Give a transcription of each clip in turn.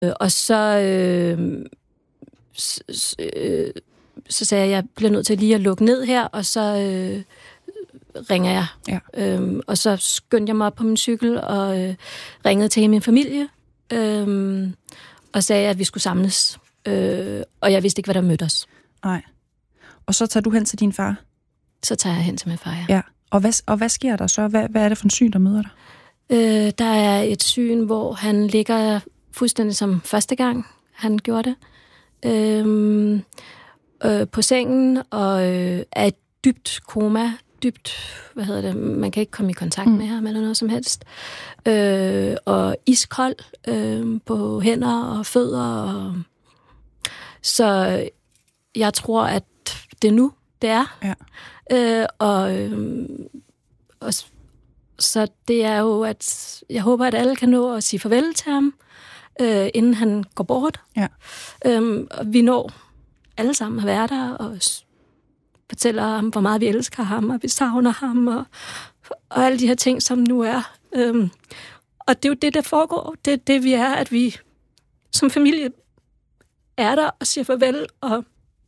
Og så sagde jeg bliver nødt til lige at lukke ned her, og så ringer jeg. Ja. Og så skyndte jeg mig op på min cykel og ringede til min familie og sagde, at vi skulle samles. Og jeg vidste ikke, hvad der mødte os. Nej. Og så tager du hen til din far? Så tager jeg hen til min far, ja. Ja. Og hvad sker der så? Hvad er det for en syn, der møder dig? Der er et syn, hvor han ligger fuldstændig som første gang, han gjorde det. På sengen og er et dybt koma. Man kan ikke komme i kontakt med ham eller noget som helst. Og iskold på hænder og fødder. Så jeg tror, at det er nu, det er. Ja. Så det er jo, at jeg håber, at alle kan nå at sige farvel til ham, inden han går bort. Ja. Og vi når alle sammen at være der og fortæller ham, hvor meget vi elsker ham, og vi savner ham, og alle de her ting, som nu er. Og det er jo det, der foregår. Det er det, vi er, at vi som familie er der og siger farvel, og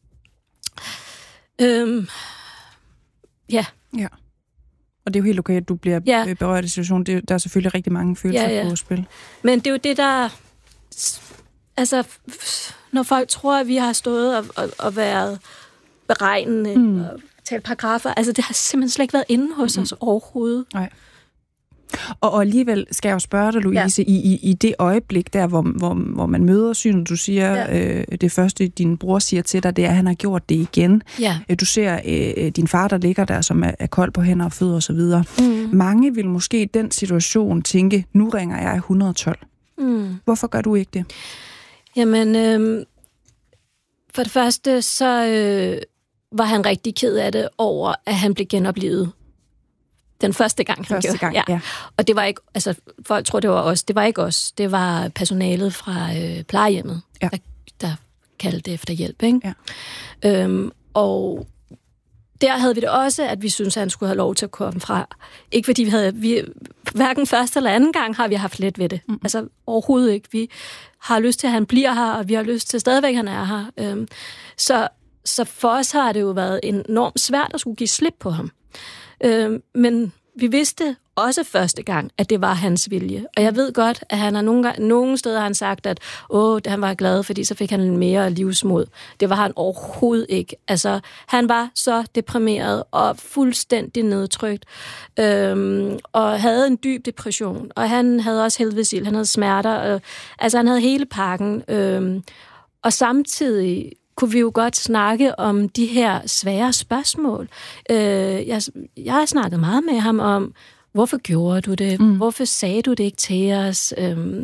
ja. Ja. Og det er jo helt okay, at du bliver berørt i situationen. Der er selvfølgelig rigtig mange følelser på spil. Men det er jo det, der... Altså, når folk tror, at vi har stået og været beregnende og talt paragrafer, altså det har simpelthen slet ikke været inde hos os overhovedet. Nej. Og alligevel skal jeg jo spørge dig, Louise, i det øjeblik der, hvor man møder synet, du siger, det første din bror siger til dig, det er, at han har gjort det igen. Ja. Du ser din far, der ligger der, som er kold på hænder og fødder osv. Mange vil måske i den situation tænke, nu ringer jeg 112. Hvorfor gør du ikke det? Jamen, for det første, så var han rigtig ked af det over, at han blev genoplivet den første gang, han gjorde. Ja. Og det var ikke, altså folk tror, det var os. Det var ikke os. Det var personalet fra plejehjemmet, der kaldte efter hjælp. Ikke? Ja. Og der havde vi det også, at vi syntes, at han skulle have lov til at komme fra. Ikke fordi vi hverken første eller anden gang har vi haft let ved det. Altså overhovedet ikke. Vi har lyst til, at han bliver her, og vi har lyst til stadigvæk, at han er her. Så for os har det jo været enormt svært at skulle give slip på ham. Men vi vidste også første gang, at det var hans vilje. Og jeg ved godt, at han har nogle steder har han sagt, at han var glad, fordi så fik han mere livsmod. Det var han overhovedet ikke. Altså, han var så deprimeret og fuldstændig nedtrykt. Og havde en dyb depression. Og han havde også helvedesild, han havde smerter. Altså, han havde hele pakken. Og samtidig kunne vi jo godt snakke om de her svære spørgsmål. Jeg har snakket meget med ham om, hvorfor gjorde du det? Hvorfor sagde du det ikke til os?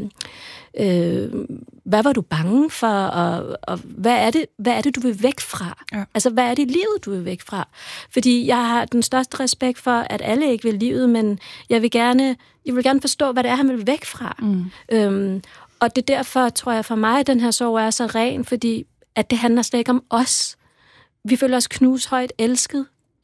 Hvad var du bange for? Og hvad er det, du vil væk fra? Ja. Altså, hvad er det i livet, du vil væk fra? Fordi jeg har den største respekt for, at alle ikke vil livet, men jeg vil gerne forstå, hvad det er, han vil væk fra. Og det er derfor, tror jeg, for mig, at den her sorg er så ren, fordi at det handler slet ikke om os. Vi føler os knushøjt elsket.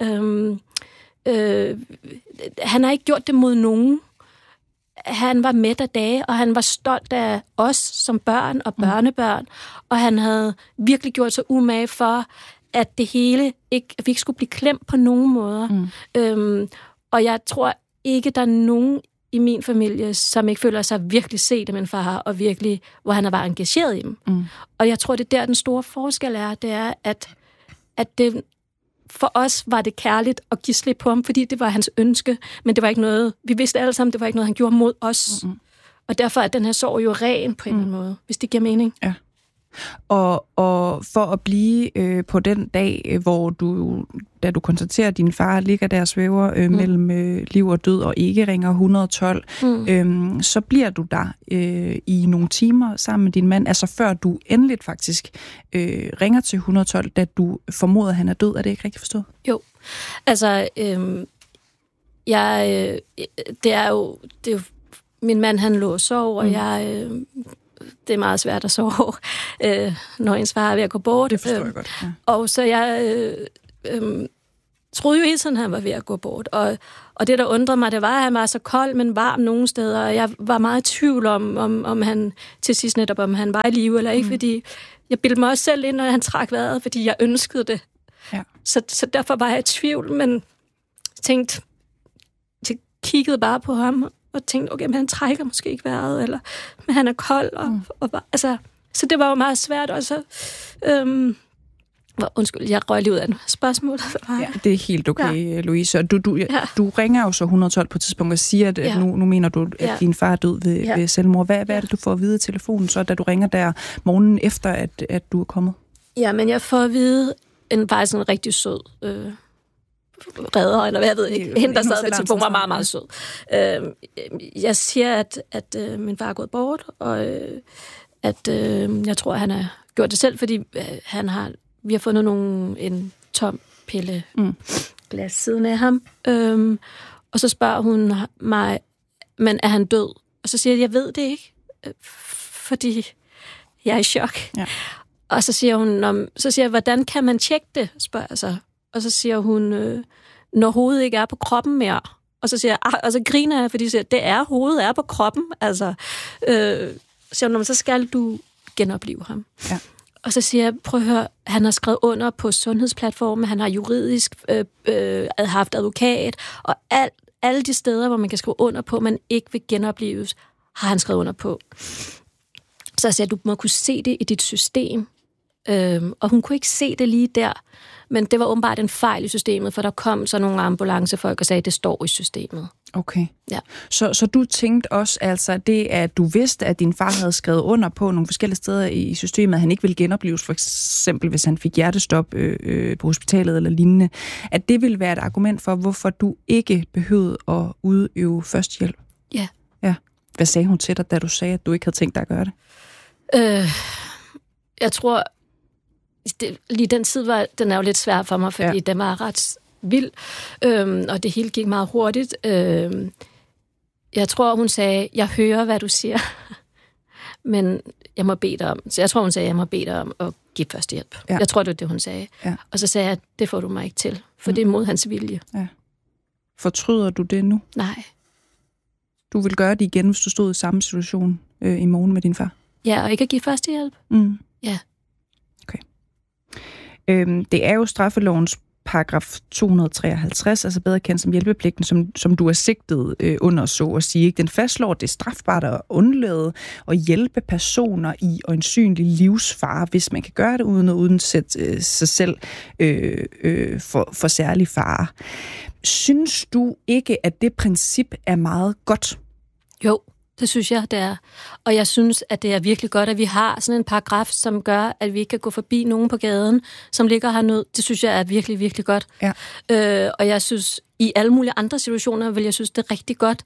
Han har ikke gjort det mod nogen. Han var mæt af dage, og han var stolt af os som børn og børnebørn. Og han havde virkelig gjort sig umage for, at det hele at vi ikke skulle blive klemt på nogen måder. Og jeg tror ikke, der er nogen i min familie, som ikke føler sig virkelig set af min far, og virkelig, hvor han har været engageret i dem. Og jeg tror, det der den store forskel er, det er, at det, for os var det kærligt at give slip på ham, fordi det var hans ønske, men det var ikke noget, vi vidste alle sammen, det var ikke noget, han gjorde mod os. Og derfor er den her sorg jo ren på en eller anden måde, hvis det giver mening. Ja. Og for at blive på den dag, hvor da du konstaterer, at din far ligger der og svæver mellem liv og død og ikke ringer 112, så bliver du der i nogle timer sammen med din mand, altså før du endeligt faktisk ringer til 112, da du formoder, at han er død. Er det ikke rigtigt forstået? Jo. Altså, det er jo min mand, han lå og sov, og jeg... det er meget svært at sove, når ens far er ved at gå bort. Det forstår jeg godt. Ja. Og så troede jo hele tiden, at han var ved at gå bort. Og det, der undrede mig, det var, at han var så kold, men varm nogle steder. Og jeg var meget i tvivl om han til sidst netop, om han var i live eller ikke, fordi jeg bildte mig også selv ind, når han trak vejret, fordi jeg ønskede det. Ja. Så derfor var jeg i tvivl, men jeg kiggede bare på ham og tænkte, okay, men han trækker måske ikke vejret, eller men han er kold. Så det var jo meget svært, og så... Undskyld, jeg røg lige ud af spørgsmålet. Ja, det er helt okay, Louise. Du ringer jo så 112 på et tidspunkt og siger, at nu mener du, at din far er død ved selvmord. Hvad er det, du får at vide i telefonen, så, da du ringer der morgenen efter, at du er kommet? Ja, men jeg får at vide, faktisk en rigtig sød redder, eller hvad jeg ved ikke. Hende, der sad ved telefonen, var meget, meget sød. Jeg siger, at min far er gået bort, og at jeg tror, han har gjort det selv, fordi vi har fundet en tom pille glas siden af ham. Og så spørger hun mig, men er han død? Og så siger jeg ved det ikke, fordi jeg er i chok. Ja. Og så siger jeg, hvordan kan man tjekke det, spørger jeg så. Og så siger hun, når hovedet ikke er på kroppen mere. Og så siger jeg, og så griner jeg, fordi hovedet er på kroppen. Altså, siger hun, så skal du genoplive ham. Ja. Og så siger jeg, prøv at høre, han har skrevet under på sundhedsplatformen, han har juridisk haft advokat, og alle de steder, hvor man kan skrive under på, man ikke vil genoplives, har han skrevet under på. Så jeg siger, du må kunne se det i dit system. Og hun kunne ikke se det lige der, men det var åbenbart en fejl i systemet, for der kom så nogle ambulancefolk og sagde, at det står i systemet. Okay. Ja. Så du tænkte også, altså det, at du vidste, at din far havde skrevet under på nogle forskellige steder i systemet, at han ikke ville genoplives, for eksempel hvis han fik hjertestop på hospitalet eller lignende, at det ville være et argument for, hvorfor du ikke behøvede at udøve førstehjælp? Ja. Ja. Hvad sagde hun til dig, da du sagde, at du ikke havde tænkt dig at gøre det? Jeg tror, lige den tid den er jo lidt svær for mig, fordi den var ret vild, og det hele gik meget hurtigt. Jeg tror, hun sagde, jeg hører, hvad du siger, men jeg må bede dig om. Så jeg tror, hun sagde, jeg må bede dig om at give førstehjælp. Ja. Jeg tror, det var det, hun sagde. Ja. Og så sagde jeg, det får du mig ikke til, for det er mod hans vilje. Ja. Fortryder du det nu? Nej. Du vil gøre det igen, hvis du stod i samme situation i morgen med din far? Ja, og ikke at give førstehjælp. Ja. Okay. Det er jo straffelovens paragraf 253, altså bedre kendt som hjælpepligten, som du er sigtet under, så at sige. Den fastslår, at det er strafbart at undlade at hjælpe personer i øjensynlig livsfare, hvis man kan gøre det uden at udsætte sig selv for særlig fare. Synes du ikke, at det princip er meget godt? Jo, det synes jeg, det er. Og jeg synes, at det er virkelig godt, at vi har sådan en paragraf, som gør, at vi ikke kan gå forbi nogen på gaden, som ligger hernede. Det synes jeg er virkelig, virkelig godt. Ja. Og jeg synes, i alle mulige andre situationer, vil jeg synes, det er rigtig godt.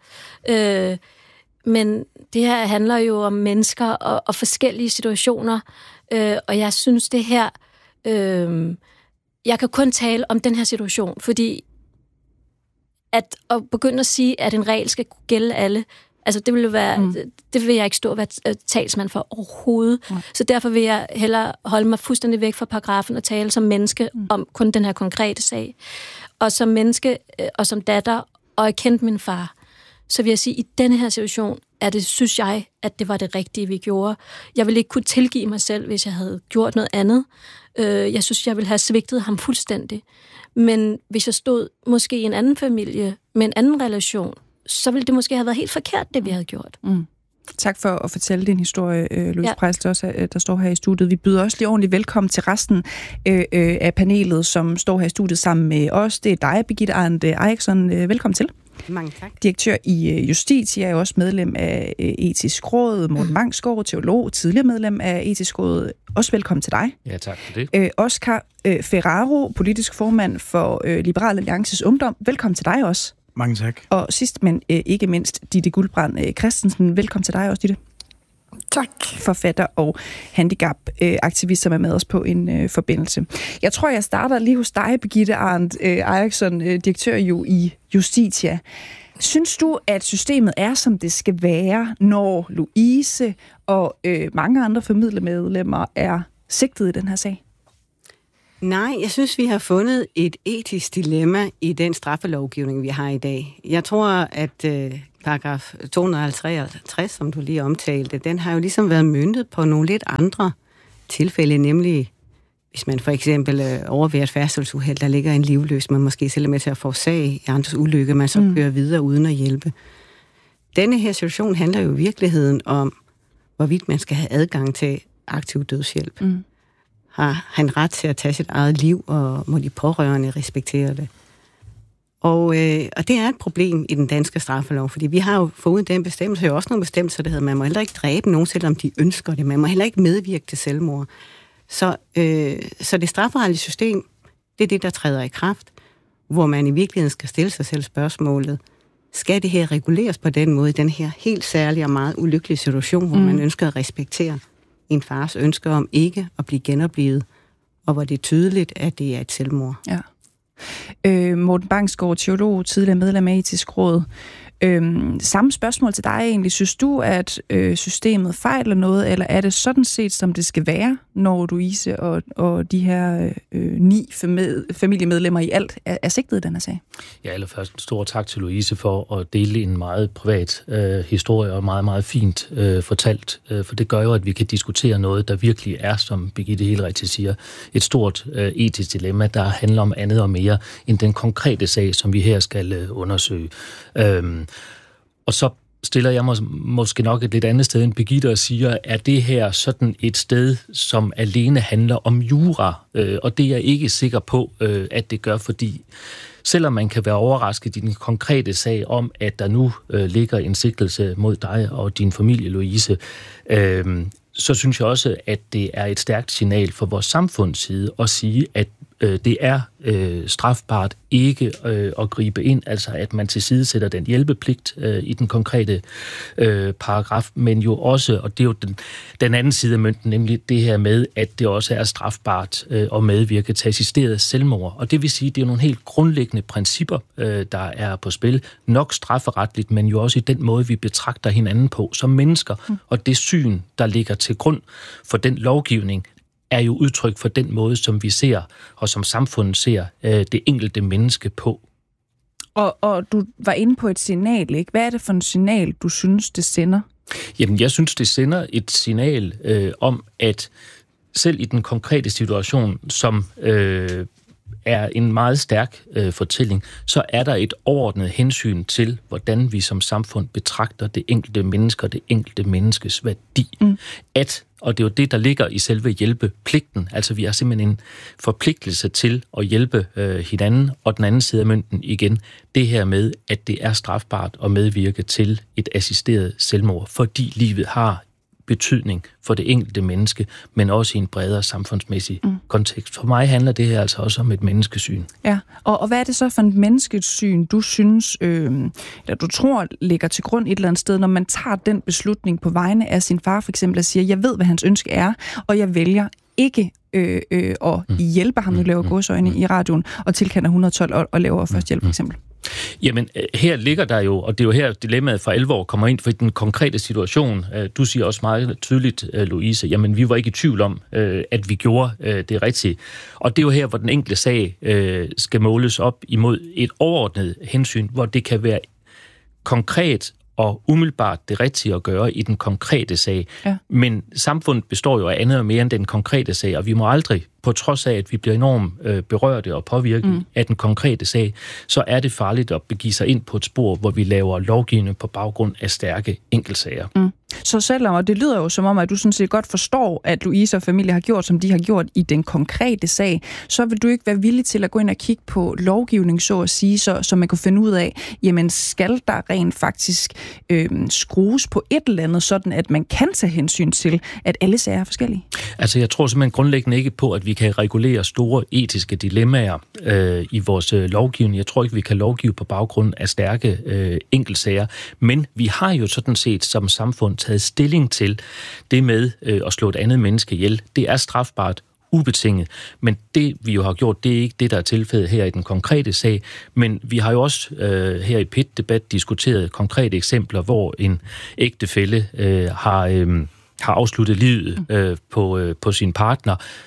Men det her handler jo om mennesker og forskellige situationer. Og jeg synes, det her... jeg kan kun tale om den her situation, fordi at begynde at sige, at en regel skal kunne gælde alle, altså det vil være, det vil jeg ikke stå og være talsmand for overhovedet. Så derfor vil jeg hellere holde mig fuldstændig væk fra paragrafen og tale som menneske om kun den her konkrete sag. Og som menneske og som datter, og jeg kendte min far, så vil jeg sige, at i denne her situation, synes jeg, at det var det rigtige, vi gjorde. Jeg ville ikke kunne tilgive mig selv, hvis jeg havde gjort noget andet. Jeg synes, jeg ville have svigtet ham fuldstændig. Men hvis jeg stod måske i en anden familie med en anden relation, så ville det måske have været helt forkert, det vi havde gjort. Tak for at fortælle din historie, Louise Preis, der står her i studiet. Vi byder også lige ordentligt velkommen til resten af panelet, som står her i studiet sammen med os. Det er dig, Birgitte Arndt Eriksson. Velkommen til. Mange tak. Direktør i Justitia, er jo også medlem af Etisk Råd. Morten Mangsgaard, teolog, tidligere medlem af Etisk Råd. Også velkommen til dig. Ja, tak for det. Oscar Ferraro, politisk formand for Liberal Alliances Ungdom. Velkommen til dig også. Mange tak. Og sidst, men ikke mindst, Ditte Guldbrand Christensen. Velkommen til dig også, Ditte. Tak. Forfatter og handicapaktivist, som er med os på en forbindelse. Jeg tror, jeg starter lige hos dig, Birgitte Arndt Eriksson, direktør jo i Justitia. Synes du, at systemet er, som det skal være, når Louise og mange andre familiemedlemmer er sigtet i den her sag? Nej, jeg synes, vi har fundet et etisk dilemma i den straffelovgivning, vi har i dag. Jeg tror, at paragraf 253, som du lige omtalte, den har jo ligesom været møntet på nogle lidt andre tilfælde, nemlig hvis man for eksempel overværer et færdselsuheld, der ligger en livløs, man måske selv er med til at forårsage andres ulykke, man så kører videre uden at hjælpe. Denne her situation handler jo i virkeligheden om, hvorvidt man skal have adgang til aktiv dødshjælp. Har han ret til at tage sit eget liv, og må de pårørende respektere det? Og det er et problem i den danske straffelov, fordi vi har jo fået den bestemmelse, jo også nogle bestemmelser, der hedder, man må heller ikke dræbe nogen, selvom de ønsker det. Man må heller ikke medvirke til selvmord. Så det strafferetlige system, det er det, der træder i kraft, hvor man i virkeligheden skal stille sig selv spørgsmålet, skal det her reguleres på den måde, i den her helt særlige og meget ulykkelige situation, hvor man ønsker at respektere en fars ønsker om ikke at blive genoplevet, og hvor det er tydeligt, at det er et selvmord. Ja. Morten Bangsgaard, teolog, tidligere medlem af Etisk Råd. Samme spørgsmål til dig egentlig. Synes du, at systemet fejler noget, eller er det sådan set, som det skal være, når Louise og de her 9 familiemedlemmer i alt er sigtet i denne sag? Ja, allerførst en stor tak til Louise for at dele en meget privat historie, og meget, meget fint fortalt. For det gør jo, at vi kan diskutere noget, der virkelig er, som Birgitte helt rigtigt siger, et stort etisk dilemma, der handler om andet og mere end den konkrete sag, som vi her skal undersøge. Og så stiller jeg mig måske nok et lidt andet sted end Birgitte og siger, er det her sådan et sted, som alene handler om jura? Og det er jeg ikke sikker på, at det gør, fordi selvom man kan være overrasket i den konkrete sag om, at der nu ligger en sigtelse mod dig og din familie, Louise, så synes jeg også, at det er et stærkt signal for vores samfunds side at sige, at det er strafbart ikke at gribe ind, altså at man tilsidesætter den hjælpepligt i den konkrete paragraf, men jo også, og det er jo den anden side af mønten, nemlig det her med, at det også er strafbart at medvirke til assisteret selvmord. Og det vil sige, at det er nogle helt grundlæggende principper, der er på spil, nok strafferetligt, men jo også i den måde, vi betragter hinanden på som mennesker, og det syn, der ligger til grund for den lovgivning, er jo udtryk for den måde, som vi ser, og som samfundet ser det enkelte menneske på. Og du var inde på et signal, ikke? Hvad er det for et signal, du synes, det sender? Jamen, jeg synes, det sender et signal om, at selv i den konkrete situation, som er en meget stærk fortælling, så er der et overordnet hensyn til, hvordan vi som samfund betragter det enkelte menneske og det enkelte menneskes værdi. Og det er jo det, der ligger i selve hjælpepligten. Altså, vi har simpelthen en forpligtelse til at hjælpe hinanden, og den anden side af mønten igen, det her med, at det er strafbart at medvirke til et assisteret selvmord, fordi livet har betydning for det enkelte menneske, men også i en bredere samfundsmæssig kontekst. For mig handler det her altså også om et menneskesyn. Ja, og hvad er det så for et menneskesyn, du synes, eller du tror, ligger til grund et eller andet sted, når man tager den beslutning på vegne af sin far, for eksempel, og siger, jeg ved, hvad hans ønske er, og jeg vælger ikke at hjælpe ham, nu laver gåseøjne i radioen, og tilkender 112 og laver førstehjælp, for eksempel. Jamen, her ligger der jo, og det er jo her dilemmaet for alvor kommer ind, for i den konkrete situation, du siger også meget tydeligt, Louise, jamen vi var ikke i tvivl om, at vi gjorde det rigtige. Og det er jo her, hvor den enkelte sag skal måles op imod et overordnet hensyn, hvor det kan være konkret og umiddelbart det rigtige at gøre i den konkrete sag. Ja. Men samfundet består jo af andet og mere end den konkrete sag, og vi må aldrig, på trods af, at vi bliver enormt berørte og påvirket af den konkrete sag, så er det farligt at begive sig ind på et spor, hvor vi laver lovgivning på baggrund af stærke enkeltsager. Så selvom, og det lyder jo som om, at du sådan set godt forstår, at Louise og familie har gjort, som de har gjort i den konkrete sag, så vil du ikke være villig til at gå ind og kigge på lovgivning, så at sige, så man kan finde ud af, jamen skal der rent faktisk skrues på et eller andet, sådan at man kan tage hensyn til, at alle sager er forskellige? Altså jeg tror simpelthen grundlæggende ikke på, at vi kan regulere store etiske dilemmaer i vores lovgivning. Jeg tror ikke, vi kan lovgive på baggrund af stærke enkeltsager, men vi har jo sådan set som samfund taget stilling til det med at slå et andet menneske ihjel. Det er strafbart ubetinget, men det vi jo har gjort, det er ikke det, der er tilfældet her i den konkrete sag, men vi har jo også her i PIT-debat diskuteret konkrete eksempler, hvor en ægtefælle har afsluttet livet på sin partner.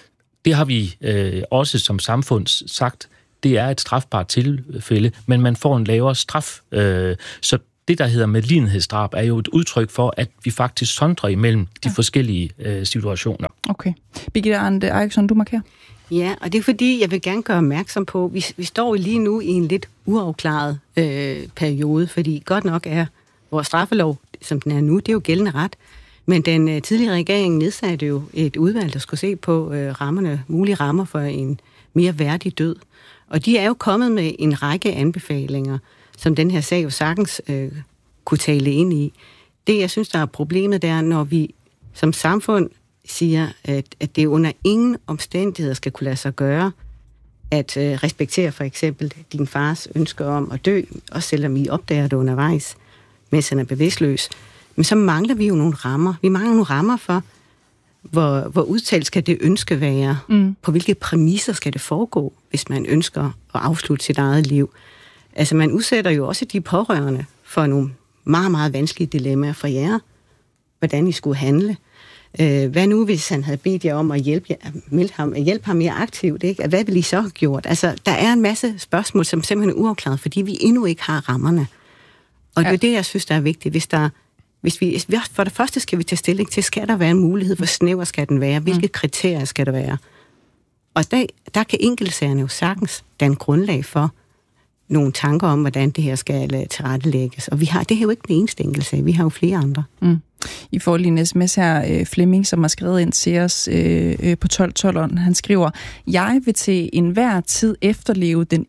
det har vi også som samfund sagt, det er et strafbart tilfælde, men man får en lavere straf. Så det, der hedder medlidenhedsdrab, er jo et udtryk for, at vi faktisk sondrer imellem de forskellige situationer. Okay. Birgitte Arndt Eriksson, du markerer. Ja, og det er fordi, jeg vil gerne gøre opmærksom på, at vi står lige nu i en lidt uafklaret periode, fordi godt nok er vores straffelov, som den er nu, det er jo gældende ret, men den tidligere regering nedsatte jo et udvalg, der skulle se på mulige rammer for en mere værdig død. Og de er jo kommet med en række anbefalinger, som den her sag jo sagtens kunne tale ind i. Det, jeg synes, der er problemet, det er, når vi som samfund siger, at det under ingen omstændigheder skal kunne lade sig gøre, at respektere for eksempel din fars ønske om at dø, også selvom I opdager det undervejs, mens han er bevidstløs. Men så mangler vi jo nogle rammer. Vi mangler nogle rammer for, hvor udtalt skal det ønske være? På hvilke præmisser skal det foregå, hvis man ønsker at afslutte sit eget liv? Altså, man udsætter jo også de pårørende for nogle meget, meget vanskelige dilemmaer for jer. Hvordan I skulle handle. Hvad nu, hvis han havde bedt jer om at hjælpe ham mere aktivt? Ikke? Hvad ville I så have gjort? Altså, der er en masse spørgsmål, som simpelthen er uafklaret, fordi vi endnu ikke har rammerne. Og det er det, jeg synes, der er vigtigt. For det første skal vi tage stilling til, skal der være en mulighed, hvor snæver skal den være? Hvilke kriterier skal der være? Og der kan enkeltsagerne jo sagtens danne grundlag for nogle tanker om, hvordan det her skal tilrettelægges. Og det er jo ikke den eneste enkeltsag, vi har jo flere andre. I får lige en sms her, Flemming, som har skrevet ind til os på 1212. Han skriver, jeg vil til enhver tid efterleve den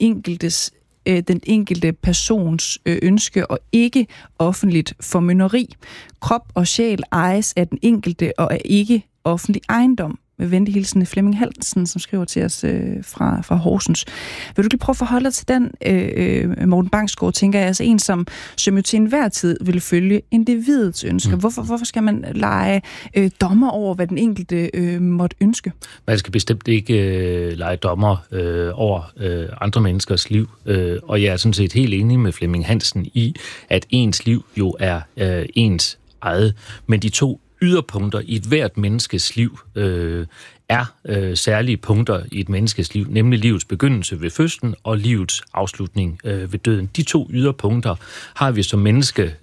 enkelte persons ønske og ikke offentligt formynderi. Krop og sjæl ejes af den enkelte og er ikke offentlig ejendom. Med venlig hilsen Flemming Hansen, som skriver til os fra Horsens. Vil du lige prøve at forholde dig til den, Morten Bangsgaard, tænker jeg, altså en, som jo til enhver tid vil følge individets ønsker. Hvorfor skal man lege dommer over, hvad den enkelte måtte ønske? Man skal bestemt ikke lege dommer over andre menneskers liv. Og jeg er sådan set helt enig med Flemming Hansen i, at ens liv jo er ens eget. Men de to yderpunkter i et hvert menneskes liv er særlige punkter i et menneskes liv, nemlig livets begyndelse ved fødslen og livets afslutning ved døden. De to yderpunkter har vi som menneske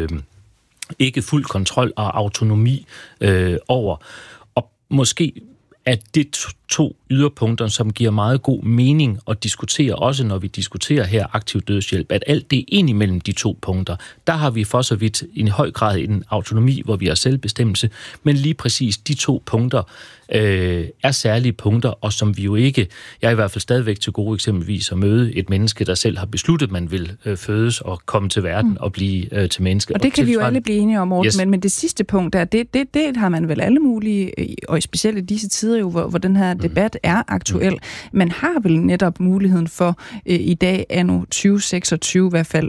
ikke fuld kontrol og autonomi over. Og måske at det to yderpunkter, som giver meget god mening at diskutere, også når vi diskuterer her aktiv dødshjælp, at alt det ind imellem de to punkter, der har vi for så vidt i høj grad en autonomi, hvor vi har selvbestemmelse, men lige præcis de to punkter er særlige punkter, og som vi jo ikke, jeg er i hvert fald stadigvæk til gode eksempelvis at møde et menneske, der selv har besluttet, man vil fødes og komme til verden og blive til menneske. Og det kan vi jo alle blive enige om, Morten, yes. men det sidste punkt der, det har man vel alle mulige, og specielt i disse tider jo, hvor den her debat er aktuel. Man har vel netop muligheden for i dag, anno 2026 i hvert fald,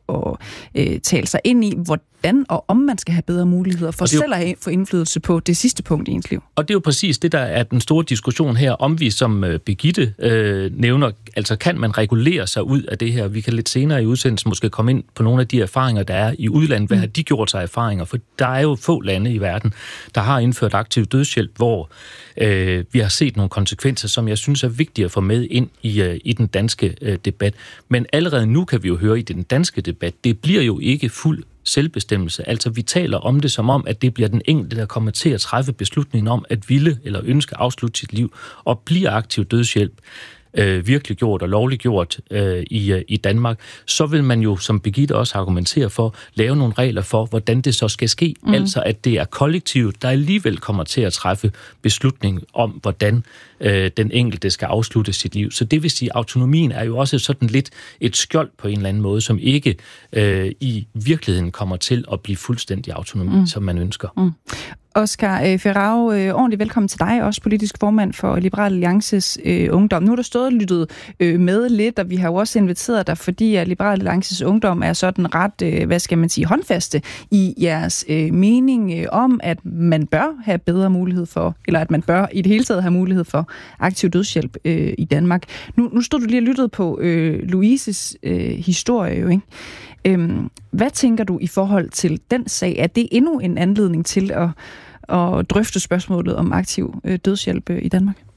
at tale sig ind i, hvordan og om man skal have bedre muligheder for selv at få indflydelse på det sidste punkt i ens liv. Og det er jo præcis det, der er den store diskussion her, om vi som Birgitte nævner, altså kan man regulere sig ud af det her? Vi kan lidt senere i udsendelsen måske komme ind på nogle af de erfaringer, der er i udlandet. Hvad har de gjort sig erfaringer? For der er jo få lande i verden, der har indført aktiv dødshjælp, hvor vi har set nogle konsekvenser, som jeg synes er vigtige at få med ind i den danske debat. Men allerede nu kan vi jo høre i den danske debat, det bliver jo ikke fuld selvbestemmelse. Altså vi taler om det som om, at det bliver den enkelte, der kommer til at træffe beslutningen om at ville eller ønske at afslutte sit liv, og bliver aktiv dødshjælp virkelig gjort og lovligt gjort i Danmark, så vil man jo, som Birgitte også argumenterer for, lave nogle regler for, hvordan det så skal ske. Altså at det er kollektivet, der alligevel kommer til at træffe beslutning om, hvordan den enkelte skal afslutte sit liv. Så det vil sige, at autonomien er jo også sådan lidt et skjold på en eller anden måde, som ikke i virkeligheden kommer til at blive fuldstændig autonomi, som man ønsker. Oscar Ferrao, ordentligt velkommen til dig, også politisk formand for Liberal Alliances Ungdom. Nu har du stået og lyttet med lidt, og vi har jo også inviteret dig, fordi at Liberal Alliances Ungdom er sådan ret, håndfaste i jeres mening om, at man bør have bedre mulighed for, eller at man bør i det hele taget have mulighed for aktiv dødshjælp i Danmark. Nu stod du lige og lyttede på Louises historie, jo, ikke? Hvad tænker du i forhold til den sag? Er det endnu en anledning til at drøfte spørgsmålet om aktiv dødshjælp i Danmark?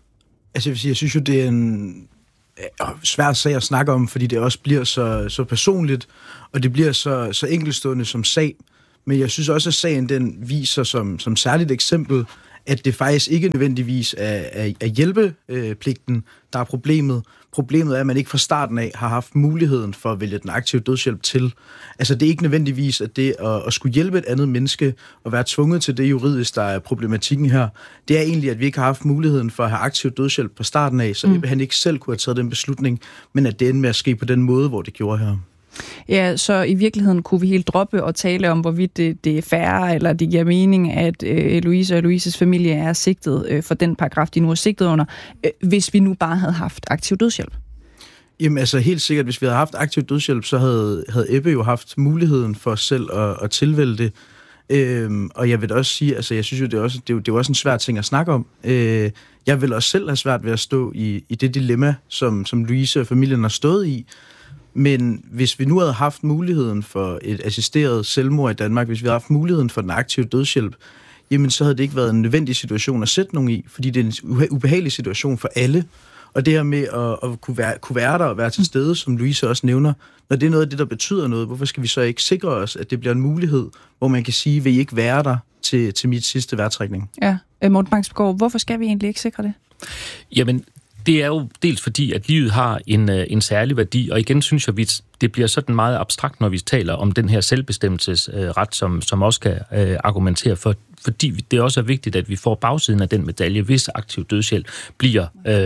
Altså, jeg synes jo, det er en svær sag at snakke om, fordi det også bliver så personligt, og det bliver så enkeltstående som sag. Men jeg synes også, at sagen den viser som særligt eksempel, at det faktisk ikke nødvendigvis er hjælpepligten, der er problemet. Problemet er, at man ikke fra starten af har haft muligheden for at vælge den aktive dødshjælp til. Altså, det er ikke nødvendigvis, at det at skulle hjælpe et andet menneske og være tvunget til det juridisk, der er problematikken her. Det er egentlig, at vi ikke har haft muligheden for at have aktiv dødshjælp fra starten af, så han ikke selv kunne have taget den beslutning, men at det endte med at ske på den måde, hvor det gjorde her. Ja, så i virkeligheden kunne vi helt droppe og tale om, hvorvidt det er fair, eller det giver mening, at Louise og Louises familie er sigtet for den paragraf, de nu er sigtet under, hvis vi nu bare havde haft aktiv dødshjælp. Jamen altså helt sikkert, hvis vi havde haft aktiv dødshjælp, så havde Ebbe jo haft muligheden for selv at tilvælge det. Og jeg vil også sige, altså jeg synes jo, det er også en svær ting at snakke om. Jeg vil også selv have svært ved at stå i det dilemma, som Louise og familien har stået i. Men hvis vi nu havde haft muligheden for et assisteret selvmord i Danmark, hvis vi havde haft muligheden for den aktive dødshjælp, jamen så havde det ikke været en nødvendig situation at sætte nogen i, fordi det er en ubehagelig situation for alle. Og det her med at kunne være der og være til stede, som Louise også nævner, når det er noget af det, der betyder noget, hvorfor skal vi så ikke sikre os, at det bliver en mulighed, hvor man kan sige, vil I ikke være der til mit sidste vejrtrækning? Ja, Morten Bangsgaard, hvorfor skal vi egentlig ikke sikre det? Jamen, det er jo dels fordi, at livet har en særlig værdi, og igen synes jeg, at det bliver sådan meget abstrakt, når vi taler om den her selvbestemmelsesret, som også kan argumentere for, fordi det også er vigtigt, at vi får bagsiden af den medalje, hvis aktiv dødshjælp bliver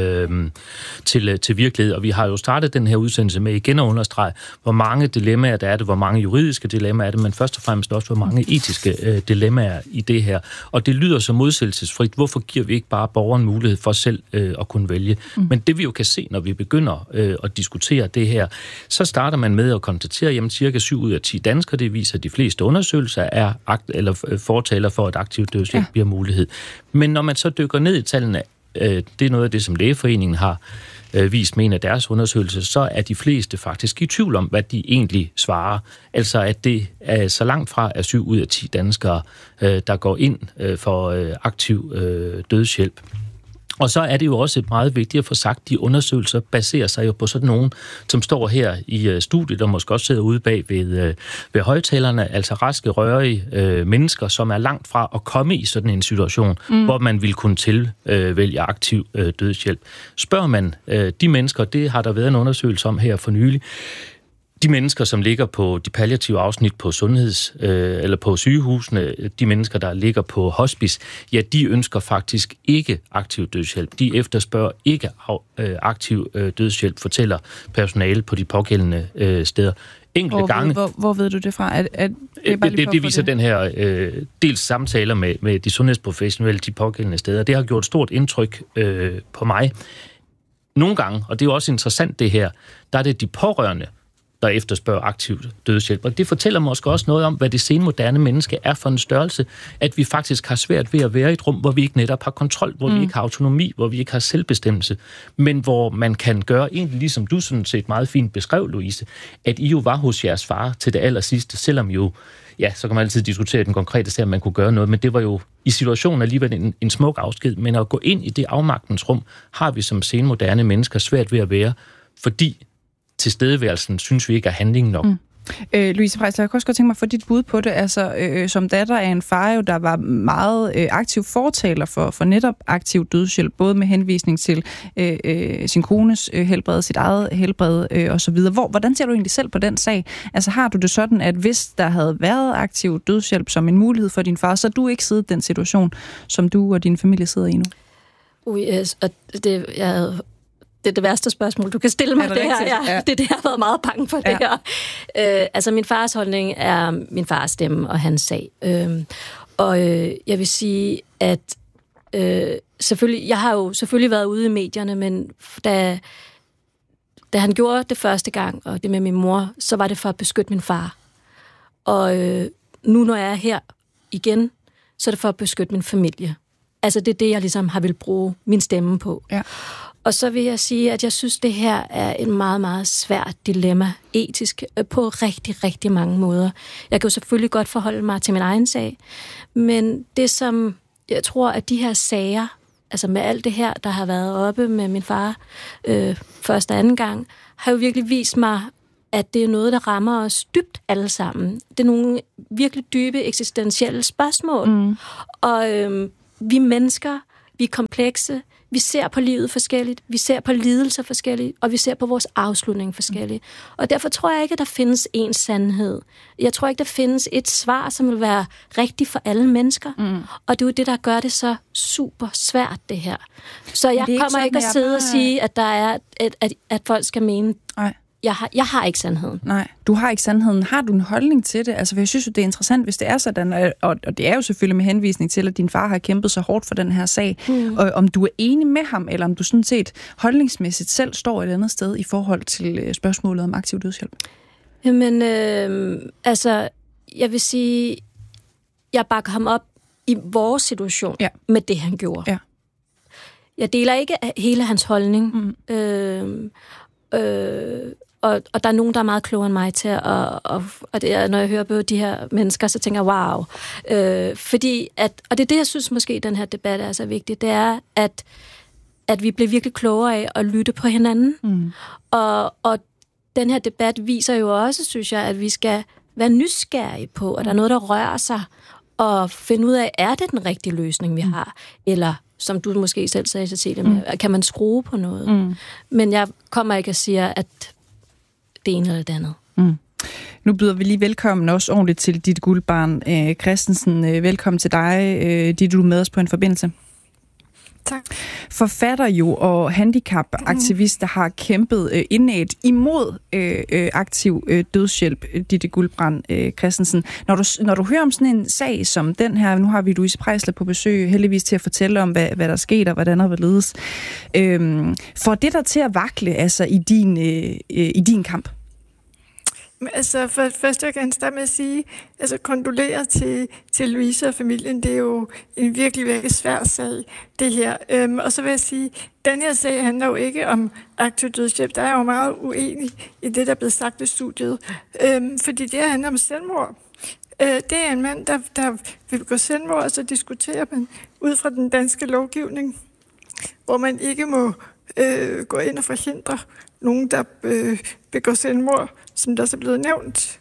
til virkelighed. Og vi har jo startet den her udsendelse med igen at understrege, hvor mange dilemmaer der er det, hvor mange juridiske dilemmaer er det, men først og fremmest også, hvor mange etiske dilemmaer i det her. Og det lyder så modsættelsesfrit. Hvorfor giver vi ikke bare borgeren mulighed for selv at kunne vælge? Men det vi jo kan se, når vi begynder at diskutere det her, så starter man med at konstatere, at cirka 7 ud af 10 danskere, det viser, at de fleste undersøgelser er fortaler for, at aktiv dødshjælp bliver mulighed. Men når man så dykker ned i tallene, det er noget af det, som Lægeforeningen har vist med en af deres undersøgelser, så er de fleste faktisk i tvivl om, hvad de egentlig svarer. Altså, at det er så langt fra af 7 ud af 10 danskere, der går ind for aktiv dødshjælp. Og så er det jo også meget vigtigt at få sagt, at de undersøgelser baserer sig jo på sådan nogen, som står her i studiet, og måske også sidder ude bag ved højtalerne, altså raske, rørige mennesker, som er langt fra at komme i sådan en situation, hvor man vil kunne tilvælge aktiv dødshjælp. Spørger man de mennesker, det har der været en undersøgelse om her for nylig, de mennesker, som ligger på de palliative afsnit på eller på sygehusene, de mennesker, der ligger på hospice, ja, de ønsker faktisk ikke aktiv dødshjælp. De efterspørger ikke aktiv dødshjælp, fortæller personale på de pågældende steder. Hvor ved du det fra? Det viser den her dels samtaler med de sundhedsprofessionelle, de pågældende steder. Det har gjort stort indtryk på mig. Nogle gange, og det er jo også interessant det her, der er det de pårørende, der efterspørger aktiv dødshjælp. Og det fortæller måske også noget om, hvad det senmoderne menneske er for en størrelse, at vi faktisk har svært ved at være i et rum, hvor vi ikke netop har kontrol, hvor vi ikke har autonomi, hvor vi ikke har selvbestemmelse, men hvor man kan gøre egentlig, ligesom du sådan set meget fint beskrev, Louise, at I jo var hos jeres far til det allersidste, selvom jo, ja, så kan man altid diskutere den konkrete sag, om man kunne gøre noget, men det var jo i situationen alligevel en smuk afsked, men at gå ind i det afmagtens rum, har vi som senmoderne mennesker svært ved at være, fordi tilstedeværelsen synes vi ikke er handling nok. Louise Preis, jeg kan også godt tænke mig at få dit bud på det. Altså, som datter af en far, jo, der var meget aktiv fortaler for netop aktiv dødshjælp, både med henvisning til sin kones helbred, sit eget helbred osv. Hvordan ser du egentlig selv på den sag? Altså, har du det sådan, at hvis der havde været aktiv dødshjælp som en mulighed for din far, så du ikke siddet i den situation, som du og din familie sidder i nu? Yes, og det er det værste spørgsmål, du kan stille mig. Det her. Ja. Det er det, jeg har været meget bange for det her. Altså, min fars holdning er min fars stemme og hans sag. Jeg vil sige, at selvfølgelig, jeg har jo selvfølgelig været ude i medierne, men da han gjorde det første gang, og det med min mor, så var det for at beskytte min far. Og nu, når jeg er her igen, så er det for at beskytte min familie. Altså, det er det, jeg ligesom har vil bruge min stemme på. Ja. Og så vil jeg sige, at jeg synes, det her er en meget, meget svært dilemma, etisk, på rigtig, rigtig mange måder. Jeg kan jo selvfølgelig godt forholde mig til min egen sag, men det som jeg tror, at de her sager, altså med alt det her, der har været oppe med min far første og anden gang, har jo virkelig vist mig, at det er noget, der rammer os dybt alle sammen. Det er nogle virkelig dybe eksistentielle spørgsmål. Og vi mennesker, vi er komplekse, vi ser på livet forskelligt, vi ser på lidelser forskelligt, og vi ser på vores afslutning forskelligt. Og derfor tror jeg ikke, at der findes én sandhed. Jeg tror ikke, der findes et svar, som vil være rigtigt for alle mennesker. Og det er jo det, der gør det så super svært, det her. Så jeg kommer ikke at sidde og sige, at der er, at folk skal mene... Nej. Jeg har ikke sandheden. Nej, du har ikke sandheden. Har du en holdning til det? Altså, jeg synes jo, det er interessant, hvis det er sådan, og det er jo selvfølgelig med henvisning til, at din far har kæmpet så hårdt for den her sag, og om du er enig med ham, eller om du sådan set holdningsmæssigt selv står et andet sted i forhold til spørgsmålet om aktiv dødshjælp. Jamen, altså, jeg vil sige, jeg bakker ham op i vores situation med det, han gjorde. Ja. Jeg deler ikke hele hans holdning. Og der er nogen, der er meget klogere end mig til og det er, når jeg hører på de her mennesker, så tænker jeg, wow. Fordi, og det er det, jeg synes måske, den her debat er så vigtig, det er, at vi bliver virkelig klogere af at lytte på hinanden. Og den her debat viser jo også, synes jeg, at vi skal være nysgerrige på, at der er noget, der rører sig, og finde ud af, er det den rigtige løsning, vi har, eller som du måske selv sagde, Cecilie, med, kan man skrue på noget? Men jeg kommer ikke at sige, at det ene eller det andet. Nu byder vi lige velkommen også ordentligt til Ditte Guldbarn Christensen. Velkommen til dig, Ditte, du er med os på en forbindelse. Tak. Forfatter jo og handicapaktivist, der har kæmpet indædt imod aktiv dødshjælp, Ditte Guldbarn Christensen. Når du hører om sådan en sag som den her, nu har vi Louise Preisler på besøg, heldigvis til at fortælle om, hvad der skete og hvordan der var ledes. Får det der til at vakle altså, i din kamp? Altså, først jeg kan starte med at sige, altså kondolere til Louise og familien, det er jo en virkelig, virkelig svær sag, det her. Og så vil jeg sige, den her sag handler jo ikke om aktiv dødshjælp. Der er jo meget uenig i det, der er blevet sagt i studiet. Fordi det her handler om selvmord. Det er en mand, der vil begå selvmord, og så diskuterer man ud fra den danske lovgivning, hvor man ikke må gå ind og forhindre nogen, der begår selvmord, som der så er blevet nævnt.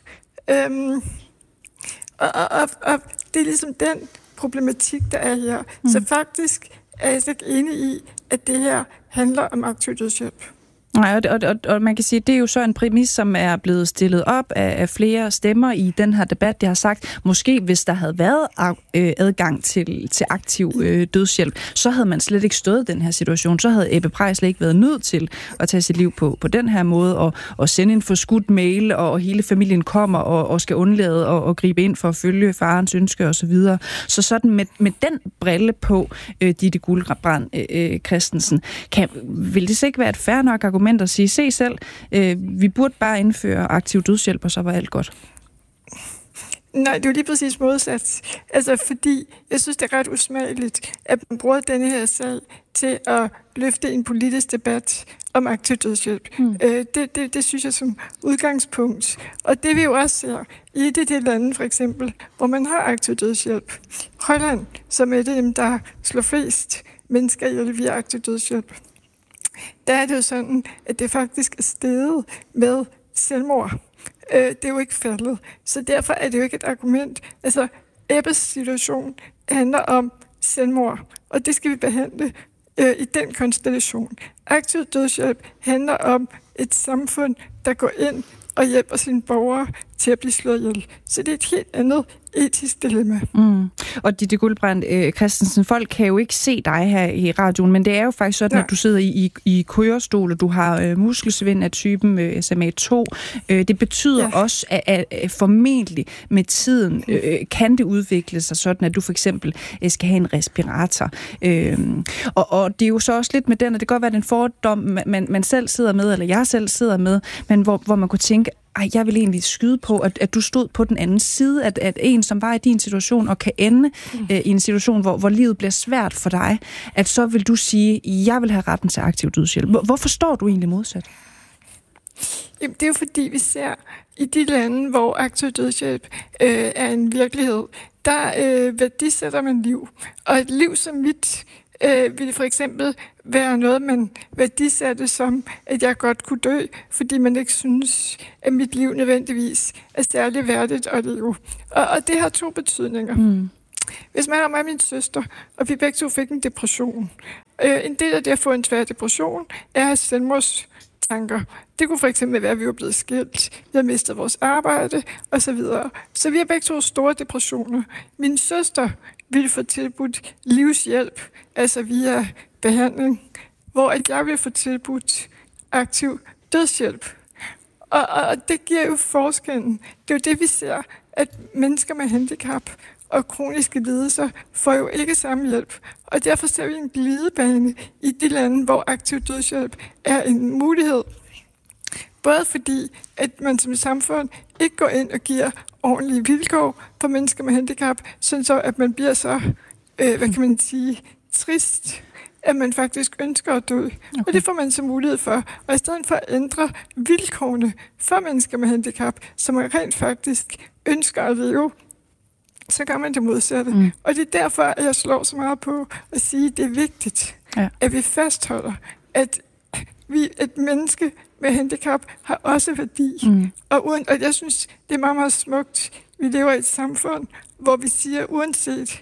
Og det er ligesom den problematik, der er her. Så faktisk er jeg ikke enig i, at det her handler om aktiv dødshjælp. Nej, og man kan sige, at det er jo så en præmis, som er blevet stillet op af flere stemmer i den her debat. Det har sagt, måske hvis der havde været adgang til aktiv dødshjælp, så havde man slet ikke stået i den her situation. Så havde Ebbe Preisler ikke været nødt til at tage sit liv på den her måde og sende en forskudt mail, og hele familien kommer og skal undlade og gribe ind for at følge farens ønske osv. Så sådan med den brille på, Ditte Guldbarn Christensen, vil det så ikke være et fair nok argument at sige, se selv, vi burde bare indføre aktiv dødshjælp, og så var alt godt? Nej, det er jo lige præcis modsat. Altså, fordi jeg synes, det er ret usmageligt, at man bruger denne her sag til at løfte en politisk debat om aktiv dødshjælp. Det synes jeg som udgangspunkt. Og det vi jo også ser i det lande, for eksempel, hvor man har aktiv dødshjælp. Holland, som er det dem, der slår flest mennesker ihjel via aktiv dødshjælp. Der er det jo sådan, at det faktisk er steget med selvmord. Det er jo ikke faldet. Så derfor er det jo ikke et argument. Altså, Ebbes situation handler om selvmord, og det skal vi behandle i den konstellation. Aktiv dødshjælp handler om et samfund, der går ind og hjælper sine borgere til at blive slået ihjel. Så det er et helt andet etisk dilemma. Og Ditte Guldbarn Christensen, folk kan jo ikke se dig her i radioen, men det er jo faktisk sådan, at du sidder i kørestol, og du har muskelsvind af typen SMA2. Det betyder også, at formentlig med tiden kan det udvikle sig sådan, at du for eksempel skal have en respirator. Og det er jo så også lidt med den, og det kan godt være den fordom, man selv sidder med, eller jeg selv sidder med, men hvor man kunne tænke, jeg vil egentlig skyde på, at du stod på den anden side, at en, som var i din situation, og kan ende i en situation, hvor livet bliver svært for dig, at så vil du sige, jeg vil have retten til aktiv dødshjælp. Hvorfor står du egentlig modsat? Jamen, det er jo fordi, vi ser i de lande, hvor aktiv dødshjælp er en virkelighed, der værdisætter man liv. Og et liv som mit ville for eksempel være noget, man værdisatte som, at jeg godt kunne dø, fordi man ikke synes, at mit liv nødvendigvis er særlig værdigt at leve. Og det har 2 betydninger. Hvis man har mig og min søster, og vi begge to fik en depression, en del af det at få en svær depression, er at have selvmordstanker. Det kunne for eksempel være, at vi var blevet skilt, vi havde mistet vores arbejde, osv. Så vi har begge to store depressioner. Min søster ville få tilbudt livshjælp, altså via behandling, hvor at jeg ville få tilbudt aktiv dødshjælp. Og det giver jo forskellen. Det er jo det, vi ser, at mennesker med handicap og kroniske lidelser får jo ikke samme hjælp. Og derfor ser vi en glidebane i de lande, hvor aktiv dødshjælp er en mulighed. Både fordi, at man som samfund ikke går ind og giver ordentlige vilkår for mennesker med handicap, sådan så at man bliver så, trist, at man faktisk ønsker at dø. Okay. Og det får man så mulighed for. Og i stedet for at ændre vilkårene for mennesker med handicap, som man rent faktisk ønsker at leve, så gør man det modsatte. Og det er derfor, at jeg slår så meget på at sige, at det er vigtigt, at vi fastholder, at et menneske med handicap har også værdi. Og jeg synes, det er meget, meget smukt. Vi lever i et samfund, hvor vi siger, uanset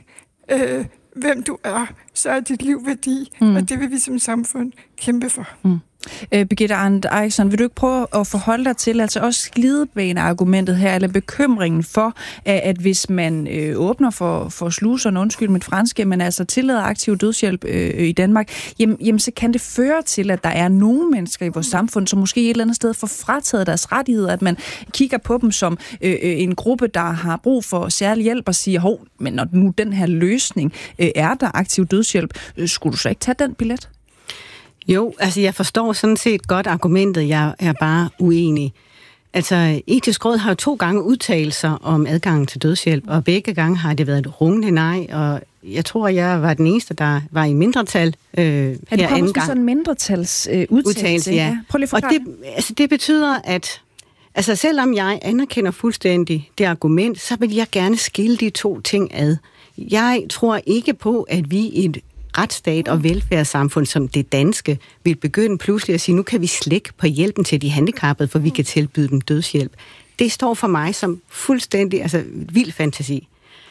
hvem du er, så er dit liv værdi, og det vil vi som samfund kæmpe for. Birgitte Arndt Eichhorn, vil du ikke prøve at forholde dig til, altså også glidebaneargumentet her, eller bekymringen for, at hvis man åbner for sluserne, undskyld mit franske, men altså tillader aktiv dødshjælp i Danmark, jamen så kan det føre til, at der er nogle mennesker i vores samfund, som måske et eller andet sted får frataget deres rettigheder, at man kigger på dem som en gruppe, der har brug for særlig hjælp og siger, men når nu den her løsning er der aktiv dødshjælp, skulle du så ikke tage den billet? Jo, altså jeg forstår sådan set godt argumentet, jeg er bare uenig. Altså, Etisk Råd har jo 2 gange udtalt sig om adgangen til dødshjælp, og begge gange har det været et rungende nej, og jeg tror, jeg var den eneste, der var i mindretal her anden gang. Det kommer sådan en mindretals udtalelse, ja. Prøv lige at og det betyder, at selvom jeg anerkender fuldstændig det argument, så vil jeg gerne skille de 2 ting ad. Jeg tror ikke på, at vi i et retsstat og velfærdssamfund som det danske vil begynde pludselig at sige, nu kan vi slække på hjælpen til de handicappede, for vi kan tilbyde dem dødshjælp. Det står for mig som fuldstændig vild fantasi.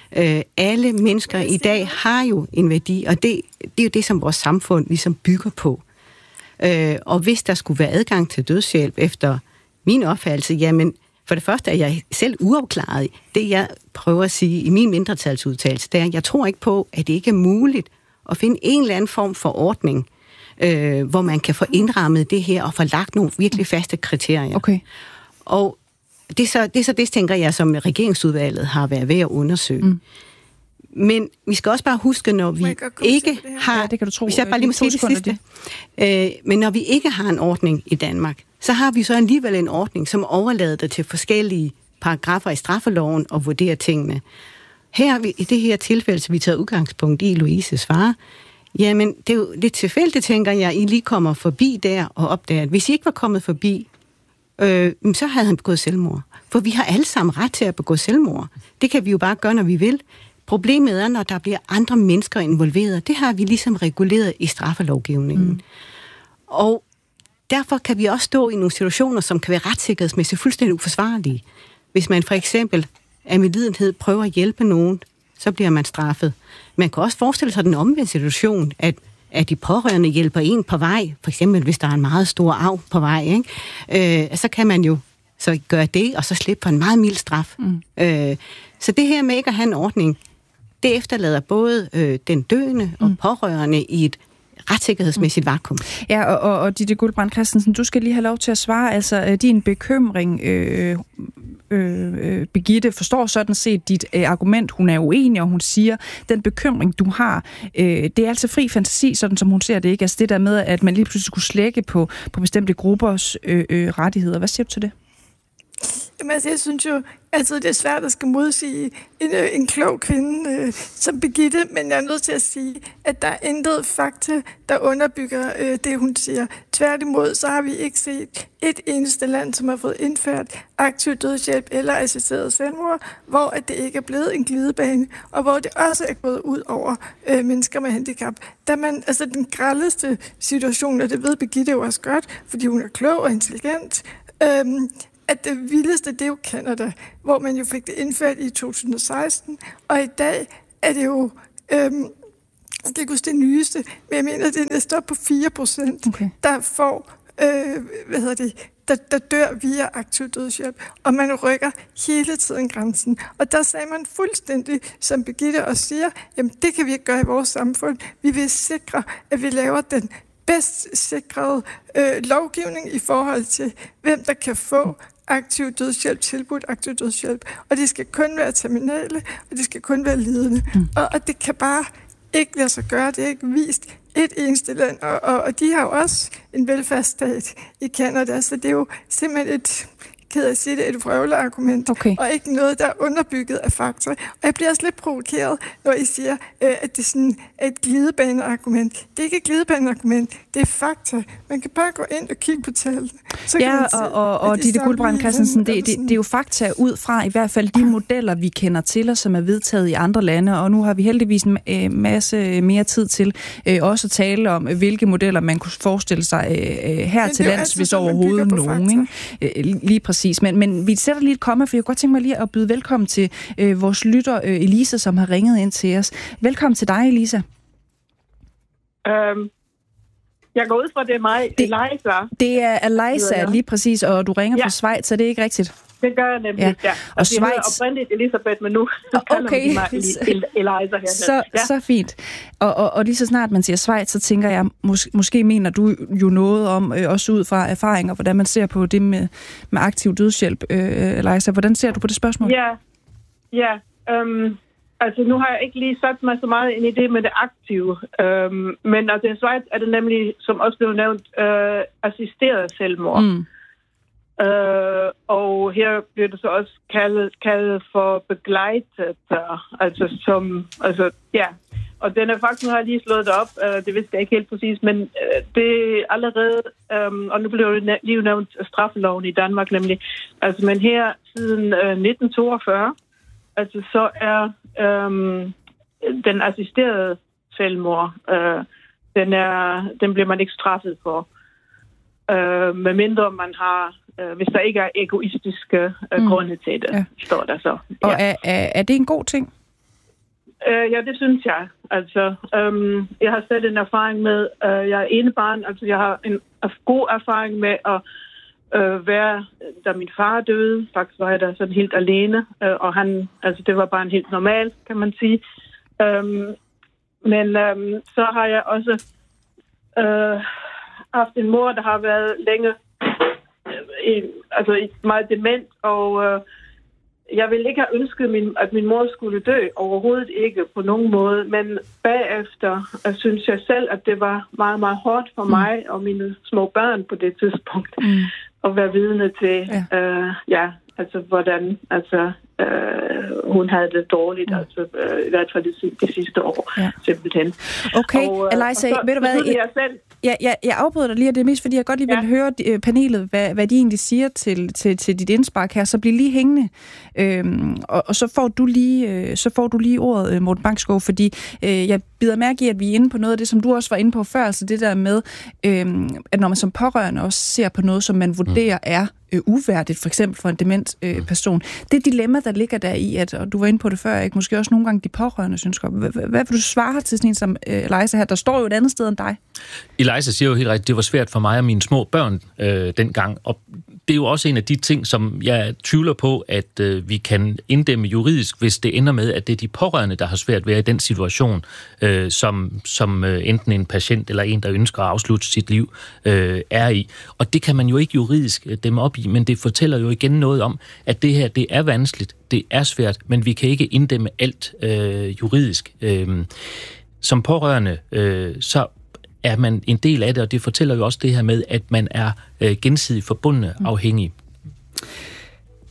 Alle mennesker i dag har jo en værdi, og det er jo det, som vores samfund ligesom bygger på. Og hvis der skulle være adgang til dødshjælp efter min opfattelse, jamen for det første er jeg selv uafklaret. Det jeg prøver at sige i min mindretalsudtalelse, det er, at jeg tror ikke på, at det ikke er muligt at finde en eller anden form for ordning, hvor man kan få indrammet det her og få lagt nogle virkelig faste kriterier. Okay. Og det er så det, tænker jeg, som regeringsudvalget har været ved at undersøge. Men vi skal også bare huske, når vi ikke har... Ja, det kan du tro. Hvis jeg bare lige må sige det sidste. Men når vi ikke har en ordning i Danmark, så har vi så alligevel en ordning, som overlader det til forskellige paragrafer i straffeloven og vurderer tingene. Her i det her tilfælde, så vi tager udgangspunkt i Louises far, jamen det er jo lidt tilfældigt, tænker jeg, I lige kommer forbi der og opdager, at hvis I ikke var kommet forbi, så havde han begået selvmord. For vi har alle sammen ret til at begå selvmord. Det kan vi jo bare gøre, når vi vil. Problemet er, når der bliver andre mennesker involveret. Det har vi ligesom reguleret i straffelovgivningen. Og derfor kan vi også stå i nogle situationer, som kan være retssikkerhedsmæssigt fuldstændig uforsvarlige. Hvis man for eksempel af medlidenhed prøver at hjælpe nogen, så bliver man straffet. Man kan også forestille sig den omvendte situation, at de pårørende hjælper en på vej, for eksempel hvis der er en meget stor arv på vej, ikke? Så kan man jo så gøre det, og så slippe for en meget mild straf. Så det her med ikke at have en ordning, det efterlader både den døende og pårørende i et retssikkerhedsmæssigt vakuum. Ja, og Ditte Guldbrand Christensen, du skal lige have lov til at svare. Altså, din bekymring, Birgitte forstår sådan set dit argument. Hun er uenig, og hun siger, den bekymring, du har, det er altså fri fantasi, sådan som hun ser det, ikke? Altså det der med, at man lige pludselig skulle slække på bestemte gruppers rettigheder. Hvad siger du til det? Jamen, altså, jeg synes jo altid, det er svært at skal modsige en klog kvinde som Birgitte, men jeg er nødt til at sige, at der er intet fakta, der underbygger det, hun siger. Tværtimod, så har vi ikke set et eneste land, som har fået indført aktiv dødshjælp eller assisteret selvmord, hvor at det ikke er blevet en glidebane, og hvor det også er gået ud over mennesker med handicap. Da man, altså den grelleste situation, og det ved Birgitte jo også godt, fordi hun er klog og intelligent, at det vildeste, det er jo Canada, hvor man jo fik det indført i 2016, og i dag er det jo, jeg kan ikke huske det nyeste, men jeg mener, det er næsten op på 4%, der får, der dør via aktiv dødshjælp, og man rykker hele tiden grænsen. Og der sagde man fuldstændig, som Birgitte også siger, jamen det kan vi ikke gøre i vores samfund. Vi vil sikre, at vi laver den bedst sikrede lovgivning i forhold til, hvem der kan få aktiv dødshjælp, tilbudt aktiv dødshjælp. Og det skal kun være terminale, og det skal kun være lidende. Og det kan bare ikke lade sig gøre. Det er ikke vist et eneste land. Og de har jo også en velfærdsstat i Canada, så det er jo simpelthen et vrøvleargument, og ikke noget, der er underbygget af fakta. Og jeg bliver også lidt provokeret, når I siger, at det sådan er et glidebaneargument. Det er ikke et glidebaneargument, det er fakta. Man kan bare gå ind og kigge på tallene. Og Ditte Guldbrand Christensen, det er jo fakta ud fra i hvert fald de modeller, vi kender til, og som er vedtaget i andre lande, og nu har vi heldigvis en masse mere tid til også at tale om, hvilke modeller man kunne forestille sig her til lands, hvis overhovedet nogen. Lige præcis. Men vi sætter lige et komma, for jeg kunne godt tænke mig lige at byde velkommen til vores lytter Elisa, som har ringet ind til os. Velkommen til dig, Elisa. Jeg går ud fra, det er mig, Eliza. Det er Eliza, lige præcis, og du ringer fra Schweiz, så det er ikke rigtigt? Det gør jeg nemlig, ja. Og Schweiz... Jeg hedder oprindeligt Elisabeth, men nu kalder de mig Eliza her. Så fint. Og lige så snart man siger Schweiz, så tænker jeg, måske mener du jo noget om, også ud fra erfaringer, hvordan man ser på det med aktiv dødshjælp, Eliza. Hvordan ser du på det spørgsmål? Ja. Altså, nu har jeg ikke lige sat mig så meget ind i det med det aktive. Men altså, i Schweiz er det nemlig, som også blev nævnt, assisteret selvmord. Og her bliver det så også kaldet for begleitet, og den er faktisk, nu har jeg lige slået det op, det vidste jeg ikke helt præcis, men det er allerede, og nu blev det lige nævnt straffeloven i Danmark nemlig, altså men her siden 1942, altså så er den assisterede selvmord, den bliver man ikke straffet for. Medmindre man har, hvis der ikke er egoistiske grunde til det, står der så. Ja. Og er det en god ting? Ja, det synes jeg. Altså, jeg har selv en erfaring med, jeg er enebarn, altså jeg har en god erfaring med at være, da min far døde, faktisk var jeg der sådan helt alene, og det var bare en helt normal, kan man sige. Men så har jeg også haft en mor, der har været længe meget dement, og jeg ville ikke have ønsket, at min mor skulle dø, overhovedet ikke på nogen måde, men bagefter synes jeg selv, at det var meget, meget hårdt for mig og mine små børn på det tidspunkt at være vidne til, hvordan hun havde det dårligt, i hvert fald det sidste år, simpelthen. Okay, Eliza, ved du hvad? Jeg afbryder dig lige, og det er mest fordi, jeg godt lige vil høre panelet, hvad de egentlig siger til dit indspark her, så bliv lige hængende. Og så får du lige ordet, Morten Bangskov, fordi jeg bider mærke i, at vi er inde på noget af det, som du også var inde på før, altså det der med, at når man som pårørende også ser på noget, som man vurderer er uværdigt, for eksempel for en dement person. Det dilemma, der ligger der i, og du var inde på det før, ikke? Måske også nogle gange de pårørende synes godt. Hvad vil du svare til sådan en som Eliza her? Der står jo et andet sted end dig. Eliza siger jo helt rigtigt, det var svært for mig og mine små børn dengang, og det er jo også en af de ting, som jeg tvivler på, at vi kan inddæmme juridisk, hvis det ender med, at det er de pårørende, der har svært ved i den situation, som enten en patient eller en, der ønsker at afslutte sit liv, er i. Og det kan man jo ikke juridisk dæmme op i, men det fortæller jo igen noget om, at det her, det er vanskeligt, det er svært, men vi kan ikke inddæmme alt juridisk. Som pårørende, så er man en del af det, og det fortæller jo også det her med, at man er gensidigt forbundne afhængige.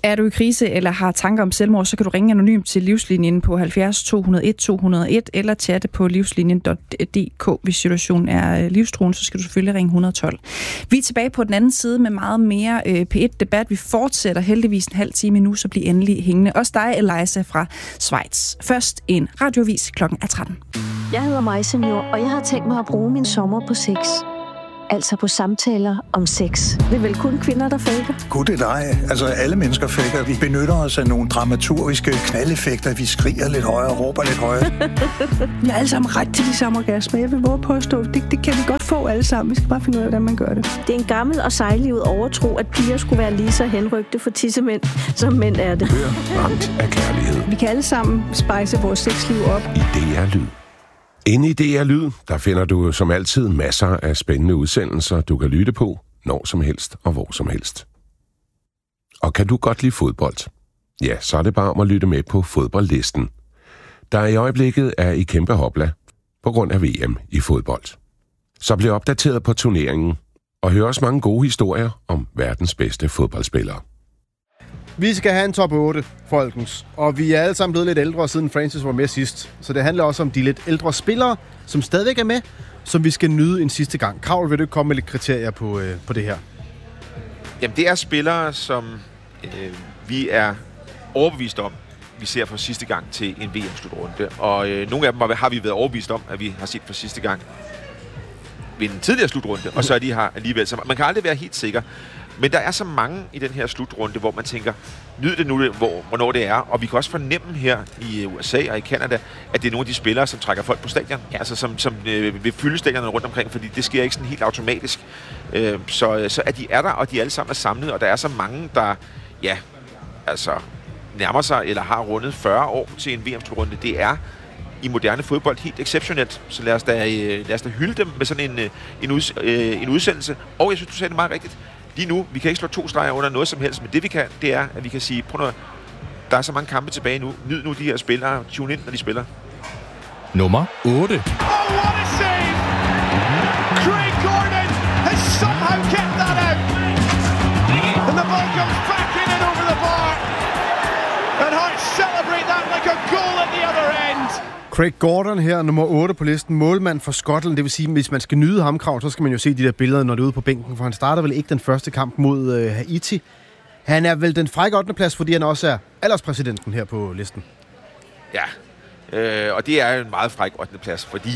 Er du i krise eller har tanker om selvmord, så kan du ringe anonymt til Livslinjen på 70 201 201 eller chatte på livslinjen.dk. Hvis situationen er livstruende, så skal du selvfølgelig ringe 112. Vi er tilbage på den anden side med meget mere P1-debat. Vi fortsætter heldigvis en halv time nu, så bliv endelig hængende. Også dig, Eliza fra Schweiz. Først en radiovis klokken 13. Jeg hedder Maja Senior, og jeg har tænkt mig at bruge min sommer på sex. Altså på samtaler om sex. Det er vel kun kvinder, der faker? Gud, det er dig. Altså, alle mennesker faker. Vi benytter os af nogle dramaturgiske knaldeffekter. Vi skriger lidt højere og råber lidt højere. Vi har alle sammen ret til de samme orgasmer. Jeg vil våge påstå, det kan vi godt få alle sammen. Vi skal bare finde ud af, hvordan man gør det. Det er en gammel og sejlivet overtro, at piger skulle være lige så henrygte for tissemænd, som mænd er det. Hør Ramt af kærlighed. Vi kan alle sammen spejse vores sexliv op. I DR Lyd. Inde i DR Lyd, der finder du som altid masser af spændende udsendelser, du kan lytte på, når som helst og hvor som helst. Og kan du godt lide fodbold? Ja, så er det bare om at lytte med på fodboldlisten, der i øjeblikket er i kæmpe hopla på grund af VM i fodbold. Så bliv opdateret på turneringen og hør også mange gode historier om verdens bedste fodboldspillere. Vi skal have en top 8, folkens. Og vi er alle sammen blevet lidt ældre, siden Francis var med sidst. Så det handler også om de lidt ældre spillere, som stadigvæk er med, som vi skal nyde en sidste gang. Kravl, vil du komme med lidt kriterier på det her? Jamen, det er spillere, som vi er overbevist om, vi ser for sidste gang til en VM-slutrunde. Og nogle af dem har vi været overbevist om, at vi har set for sidste gang ved en tidligere slutrunde, og så er de her alligevel. Så man kan aldrig være helt sikker. Men der er så mange i den her slutrunde, hvor man tænker, nyd det nu, hvornår det er. Og vi kan også fornemme her i USA og i Canada, at det er nogle af de spillere, som trækker folk på stadion. Ja. Altså som vil fylde stadionerne rundt omkring, fordi det sker ikke sådan helt automatisk. Så at de er der, og de alle sammen er samlet, og der er så mange, der nærmer sig eller har rundet 40 år til en VM-slutrunde. Det er i moderne fodbold helt exceptionelt. Så lad os da hylde dem med sådan en udsendelse. Og jeg synes, du sagde det meget rigtigt. Lige nu, vi kan ikke slå 2 streger under noget som helst, men det vi kan, det er, at vi kan sige, prøv nu, der er så mange kampe tilbage nu. Nyd nu de her spillere. Tune ind, når de spiller. Nummer 8. Oh, what a save! Craig Gordon has somehow kept that out. And the ball comes back in and over the bar. And Hearts celebrate that like a goal at the other end. Craig Gordon her, nummer 8 på listen, målmand for Skotland. Det vil sige, at hvis man skal nyde ham, Krav, så skal man jo se de der billeder, når det er ude på bænken, for han starter vel ikke den første kamp mod Haiti. Han er vel den frække 8. plads, fordi han også er alderspræsidenten her på listen. Ja, og det er jo en meget fræk 8. plads, fordi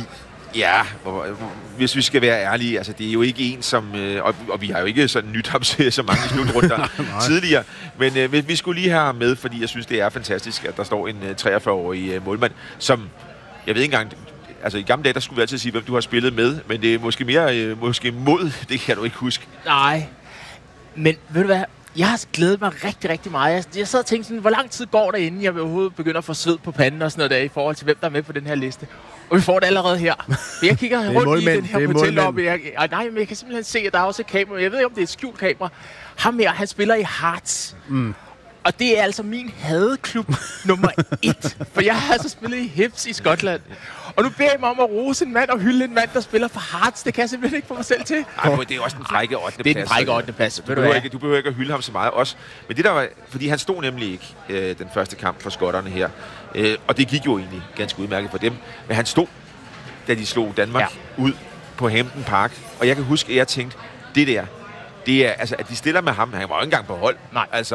hvis vi skal være ærlige, altså det er jo ikke en som, og vi har jo ikke sådan nyt ham til så mange slutrunder tidligere, men vi skulle lige have ham med, fordi jeg synes, det er fantastisk, at der står en 43-årig målmand, som, jeg ved ikke engang, altså i gamle dage, der skulle vi altid sige, hvem du har spillet med, men det er måske mere mod, det kan du ikke huske. Nej, men ved du hvad, jeg har glædet mig rigtig, rigtig meget. Jeg sad og tænkte sådan, hvor lang tid går der, inden jeg overhovedet begynder at få sved på panden og sådan noget der, i forhold til, hvem der er med på den her liste. Og vi får det allerede her. Jeg kigger rundt i den her hotelloppe. Nej, men jeg kan simpelthen se, at der er også et kamera. Jeg ved ikke, om det er et skjult kamera. Ham her, han spiller i Hearts. Og det er altså min hadeklub nummer 1. For jeg har altså spillet i Hibs i Skotland. Og nu beder jeg mig om at rose en mand og hylde en mand, der spiller for Hearts. Det kan jeg simpelthen ikke få mig selv til. Ej, det er også den frække 8. plads. Det er den frække 8. plads. Du behøver ikke at hylde ham så meget også. Men det der var, fordi han stod nemlig ikke den første kamp for skotterne her. Og det gik jo egentlig ganske udmærket for dem. Men han stod, da de slog Danmark ud på Hampden Park. Og jeg kan huske, at jeg tænkte, det er, altså, at de stiller med ham, han var jo ikke engang på hold. Nej. Altså,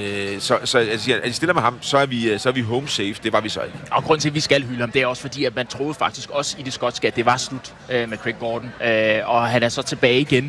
at de stiller med ham, så er vi home safe. Det var vi så ikke. Og grunden til, at vi skal hylde ham, det er også fordi, at man troede faktisk også i det skotske, at det var slut med Craig Gordon. Og han er så tilbage igen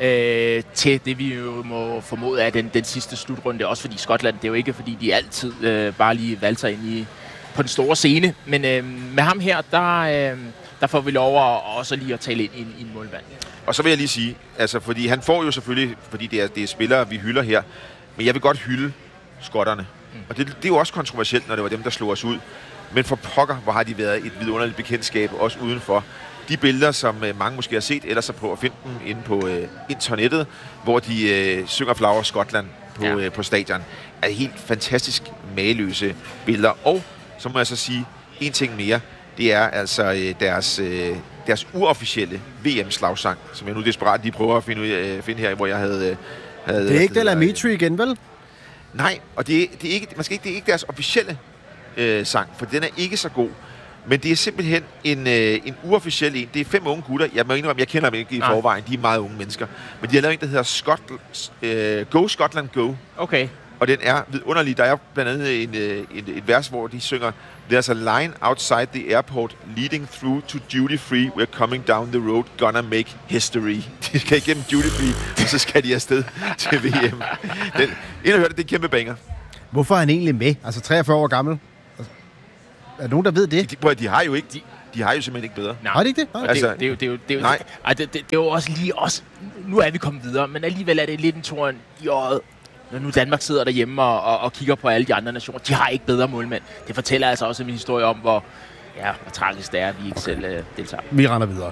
til det, vi jo må formode er den sidste slutrunde. Også fordi Skotland, det er jo ikke fordi, de altid bare lige valgte sig ind på den store scene. Men med ham her, der får vi lov at også lige at tale ind i en målmand. Og så vil jeg lige sige, altså, fordi han får jo selvfølgelig, fordi det er spillere, vi hylder her, men jeg vil godt hylde skotterne. Og det er jo også kontroversielt, når det var dem, der slog os ud. Men for pokker, hvor har de været et vidunderligt bekendtskab, også udenfor. De billeder, som mange måske har set, ellers så prøv at finde dem inde på internettet, hvor de synger Flower Scotland på stadion, er helt fantastisk mageløse billeder. Og så må jeg så sige en ting mere. Det er altså deres uofficielle VM-slagsang, som jeg nu desperat lige prøver at finde her, hvor jeg havde... Det er ikke det Lamitri igen, vel? Nej, og det er ikke deres officielle sang, for den er ikke så god. Men det er simpelthen en uofficiel en. Det er 5 unge gutter. Jeg må indrømme, jeg kender dem ikke i forvejen. De er meget unge mennesker. Men de har lavet en, der hedder Go Scotland Go. Okay. Og den er vidunderlig. Der er blandt andet et vers, hvor de synger: There's a line outside the airport leading through to duty free. We're coming down the road, gonna make history. De skal igennem duty free, og så skal de afsted til VM. Ind og hør det, det er en kæmpe banger. Hvorfor er han egentlig med? Altså 43 år gammel. Er der nogen, der ved det? De har jo ikke... De har jo simpelthen ikke bedre. Nej. Har de ikke det? Nej. Altså, det er jo også lige os. Nu er vi kommet videre, men alligevel er det lidt en toren i året. Når nu Danmark sidder derhjemme og kigger på alle de andre nationer, de har ikke bedre målmænd. Det fortæller altså også en historie om, hvor tragisk det er, at vi ikke selv deltager. Vi render videre.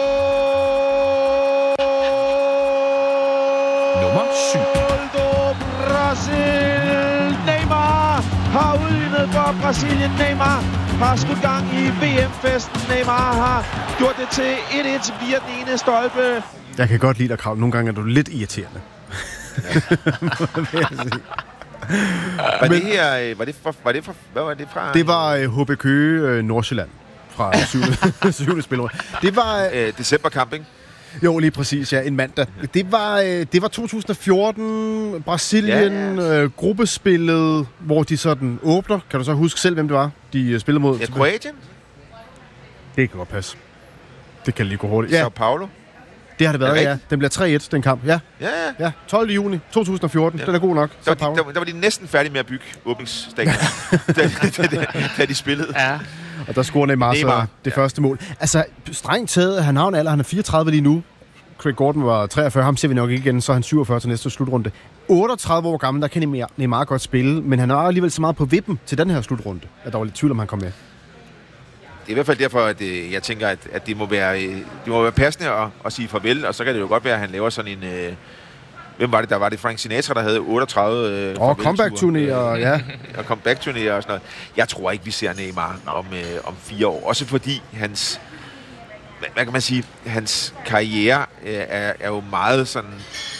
Nummer 7. Brasil! Neymar har udlignet for Brasilien. Neymar har skudt gang i VM-festen. Neymar har gjort det til 1-1 via den ene stolpe. Jeg kan godt lide dig, Krav. Nogle gange er du lidt irriterende. Hvad var det fra? Det var HB Køge Nordsjælland fra 7. spillerunde. Det var decemberkamp, ikke? Jo, lige præcis, ja, en mandag. Det var 2014, Brasilien, gruppespillet, hvor de sådan åbner. Kan du så huske selv, hvem det var, de spillede mod? Ja, Kroatien? Det kan godt passe. Det kan lige gå hurtigt. Ja. Sao Paulo? Det har det været, ja. Den bliver 3-1, den kamp. Ja. 12. juni 2014. Ja. Den er god nok. Der var de næsten færdige med at bygge åbningsstadion, da de spillede. Ja. Og der scorer Neymar det første mål. Altså, strengt taget, han har en alder, han er 34 lige nu. Craig Gordon var 43, ham ser vi nok ikke igen, så er han 47 til næste slutrunde. 38 år gammel, der kan Neymar godt spille, men han er alligevel så meget på vippen til den her slutrunde, at der var lidt tvivl, om han kom med. Det er i hvert fald derfor, at jeg tænker, at det må være passende at sige farvel, og så kan det jo godt være, at han laver sådan en... Hvem var det? Der var det Frank Sinatra, der havde 38 comeback-turnéer, ja. Og comeback-turnéer og sådan noget. Jeg tror ikke, vi ser Neymar om 4 år. Også fordi hans... Hvad kan man sige? Hans karriere er jo meget sådan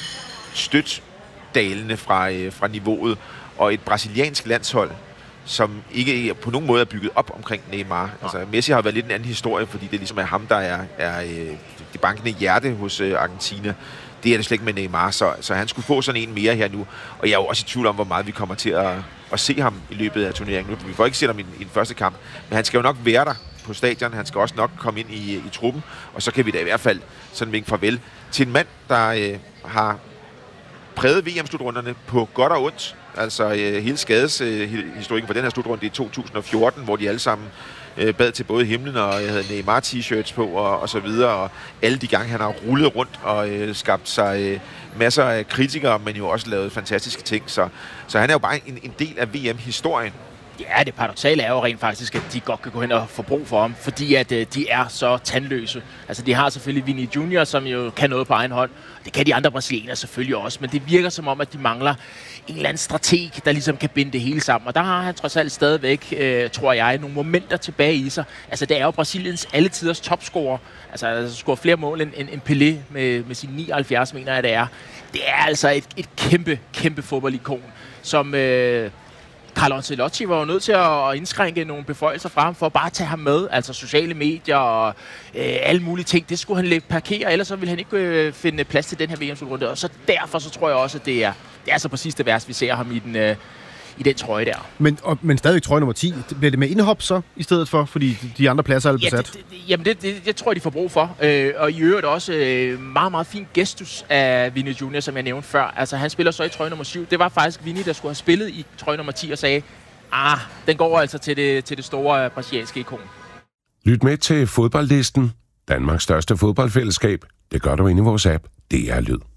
stødt dalende fra niveauet. Og et brasiliansk landshold, som ikke på nogen måde er bygget op omkring Neymar. Altså, Messi har været lidt en anden historie, fordi det ligesom er ham, der er det bankende hjerte hos Argentina. Det er det slet ikke med Neymar, så han skulle få sådan en mere her nu. Og jeg er jo også i tvivl om, hvor meget vi kommer til at se ham i løbet af turneringen nu. Vi får ikke se ham i den første kamp, men han skal jo nok være der på stadion. Han skal også nok komme ind i truppen, og så kan vi da i hvert fald sådan vinke farvel til en mand, der har præget VM-slutrunderne på godt og ondt. Altså hele skadeshistorikken for den her slutrunde i 2014, hvor de alle sammen bad til både himlen, og jeg havde Neymar t-shirts på og så videre, og alle de gange han har rullet rundt og skabt sig masser af kritikere, men jo også lavet fantastiske ting, så han er jo bare en del af VM-historien. Ja, det paradoksale er jo rent faktisk, at de godt kan gå hen og få brug for ham, fordi at de er så tandløse. Altså, de har selvfølgelig Vini Junior, som jo kan noget på egen hånd. Det kan de andre brasilianere selvfølgelig også, men det virker som om, at de mangler en eller anden strateg, der ligesom kan binde det hele sammen. Og der har han trods alt stadigvæk, tror jeg, nogle momenter tilbage i sig. Altså, det er jo Brasiliens alletiders topscorer. Altså scorer flere mål end Pelé med sine 79, mener jeg, det er. Det er altså et kæmpe fodboldikon, som... Carlo Ancelotti var jo nødt til at indskrænke nogle beføjelser fra ham for at bare tage ham med. Altså sociale medier og alle mulige ting. Det skulle han lidt parkere, ellers så ville han ikke finde plads til den her VM-slutrunde. Og så derfor så tror jeg også, at det er så præcis det værste, vi ser ham i den trøje der. Men stadig trøje nummer 10. Bliver det med indhop så, i stedet for? Fordi de andre pladser er alle besat? Det tror jeg, de får brug for. Og i øvrigt også meget, meget fin gestus af Vini Junior, som jeg nævnte før. Altså, han spiller så i trøje nummer 7. Det var faktisk Vini, der skulle have spillet i trøje nummer 10 og sagde, den går altså til det store brasilianske ikon. Lyt med til Fodboldlisten, Danmarks største fodboldfællesskab. Det gør du inde i vores app. Det er Lyd.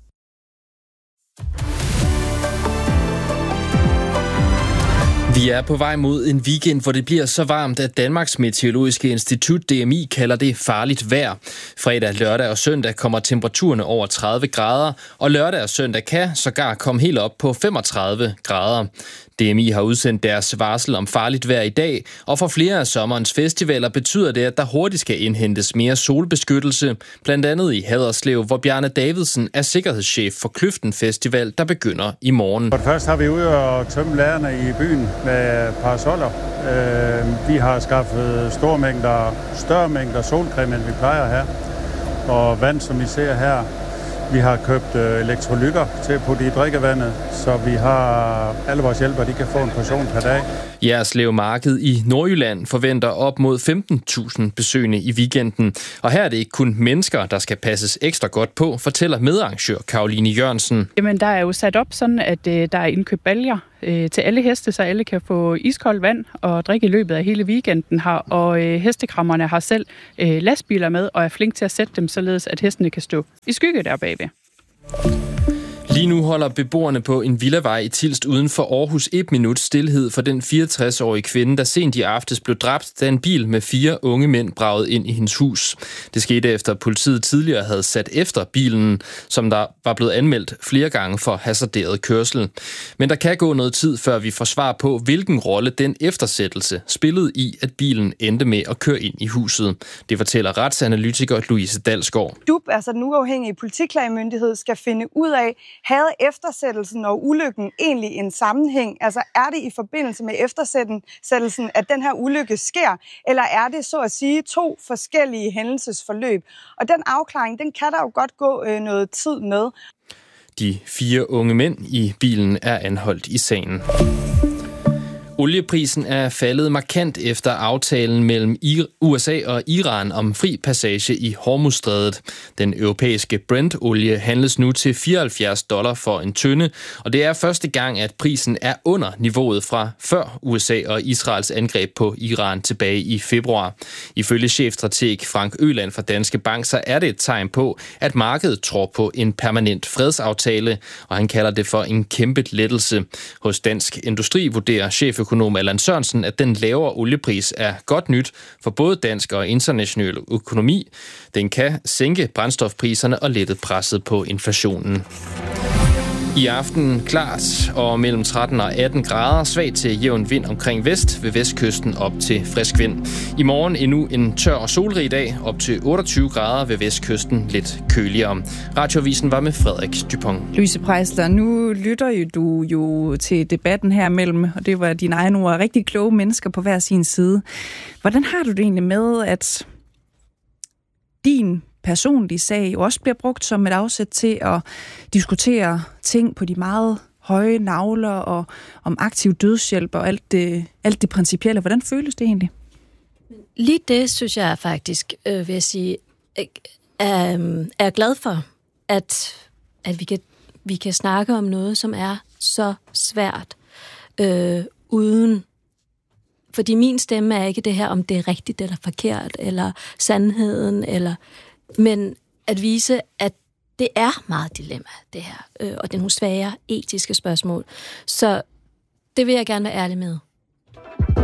Vi er på vej mod en weekend, hvor det bliver så varmt, at Danmarks Meteorologiske Institut, DMI, kalder det farligt vejr. Fredag, lørdag og søndag kommer temperaturerne over 30 grader, og lørdag og søndag kan sågar komme helt op på 35 grader. DMI har udsendt deres varsel om farligt vejr i dag, og for flere af sommerens festivaler betyder det, at der hurtigt skal indhentes mere solbeskyttelse, blandt andet i Haderslev, hvor Bjarne Davidsen er sikkerhedschef for Kløften Festival, der begynder i morgen. For det første har vi ude og tømme lærerne i byen med parasoller. Vi har skaffet større mængder solcreme, end vi plejer her, og vand, som I ser her. Vi har købt elektrolytter til at putte i drikkevandet, så vi har alle vores hjælpere, de kan få en portion per dag. Jerslev Marked i Nordjylland forventer op mod 15.000 besøgende i weekenden. Og her er det ikke kun mennesker, der skal passes ekstra godt på, fortæller medarrangør Karoline Jørgensen. Jamen, der er jo sat op sådan, at der er indkøbt baljer til alle heste, så alle kan få iskoldt vand og drikke i løbet af hele weekenden her. Og hestekrammerne har selv lastbiler med og er flink til at sætte dem, således at hestene kan stå i skygge der bagved. Lige nu holder beboerne på en villavej i Tilst uden for Aarhus 1 minut stilhed for den 64-årige kvinde, der sent i aftes blev dræbt, da en bil med 4 unge mænd bragede ind i hendes hus. Det skete efter politiet tidligere havde sat efter bilen, som der var blevet anmeldt flere gange for hasarderet kørsel. Men der kan gå noget tid, før vi får svar på, hvilken rolle den eftersættelse spillede i, at bilen endte med at køre ind i huset. Det fortæller retsanalytiker Louise Dalsgaard. DUP, altså den uafhængige politiklagemyndighed, skal finde ud af, havde eftersættelsen og ulykken egentlig en sammenhæng? Altså er det i forbindelse med eftersættelsen, at den her ulykke sker, eller er det så at sige 2 forskellige hændelsesforløb? Og den afklaring, den kan der jo godt gå noget tid med. De 4 unge mænd i bilen er anholdt i sagen. Olieprisen er faldet markant efter aftalen mellem USA og Iran om fri passage i Hormuzstrædet. Den europæiske Brent-olie handles nu til $74 for en tønde, og det er første gang, at prisen er under niveauet fra før USA og Israels angreb på Iran tilbage i februar. Ifølge chefstrateg Frank Øland fra Danske Bank, så er det et tegn på, at markedet tror på en permanent fredsaftale, og han kalder det for en kæmpe lettelse. Hos Dansk Industri vurderer cheføkonom Allan Sørensen, at den lavere oliepris er godt nyt for både dansk og international økonomi. Den kan sænke brændstofpriserne og lette presset på inflationen. I aften klart og mellem 13 og 18 grader, svag til jævn vind omkring vest, ved vestkysten op til frisk vind. I morgen endnu en tør og solrig dag, op til 28 grader ved vestkysten, lidt køligere. Radioavisen var med Frederik Dupont. Louise Preisler, nu lytter du jo til debatten her mellem, og det var dine egne ord, rigtig kloge mennesker på hver sin side. Hvordan har du det egentlig med, at din personlige sag jo også bliver brugt som et afsæt til at diskutere ting på de meget høje nagler og om aktiv dødshjælp og alt det principielle. Hvordan føles det egentlig? Lige det synes jeg faktisk, vil jeg sige, er glad for, at vi kan snakke om noget, som er så svært, uden. Fordi min stemme er ikke det her, om det er rigtigt eller forkert, eller sandheden, men at vise, at det er meget dilemma, det her, og det er nogle svære etiske spørgsmål. Så det vil jeg gerne være ærlig med.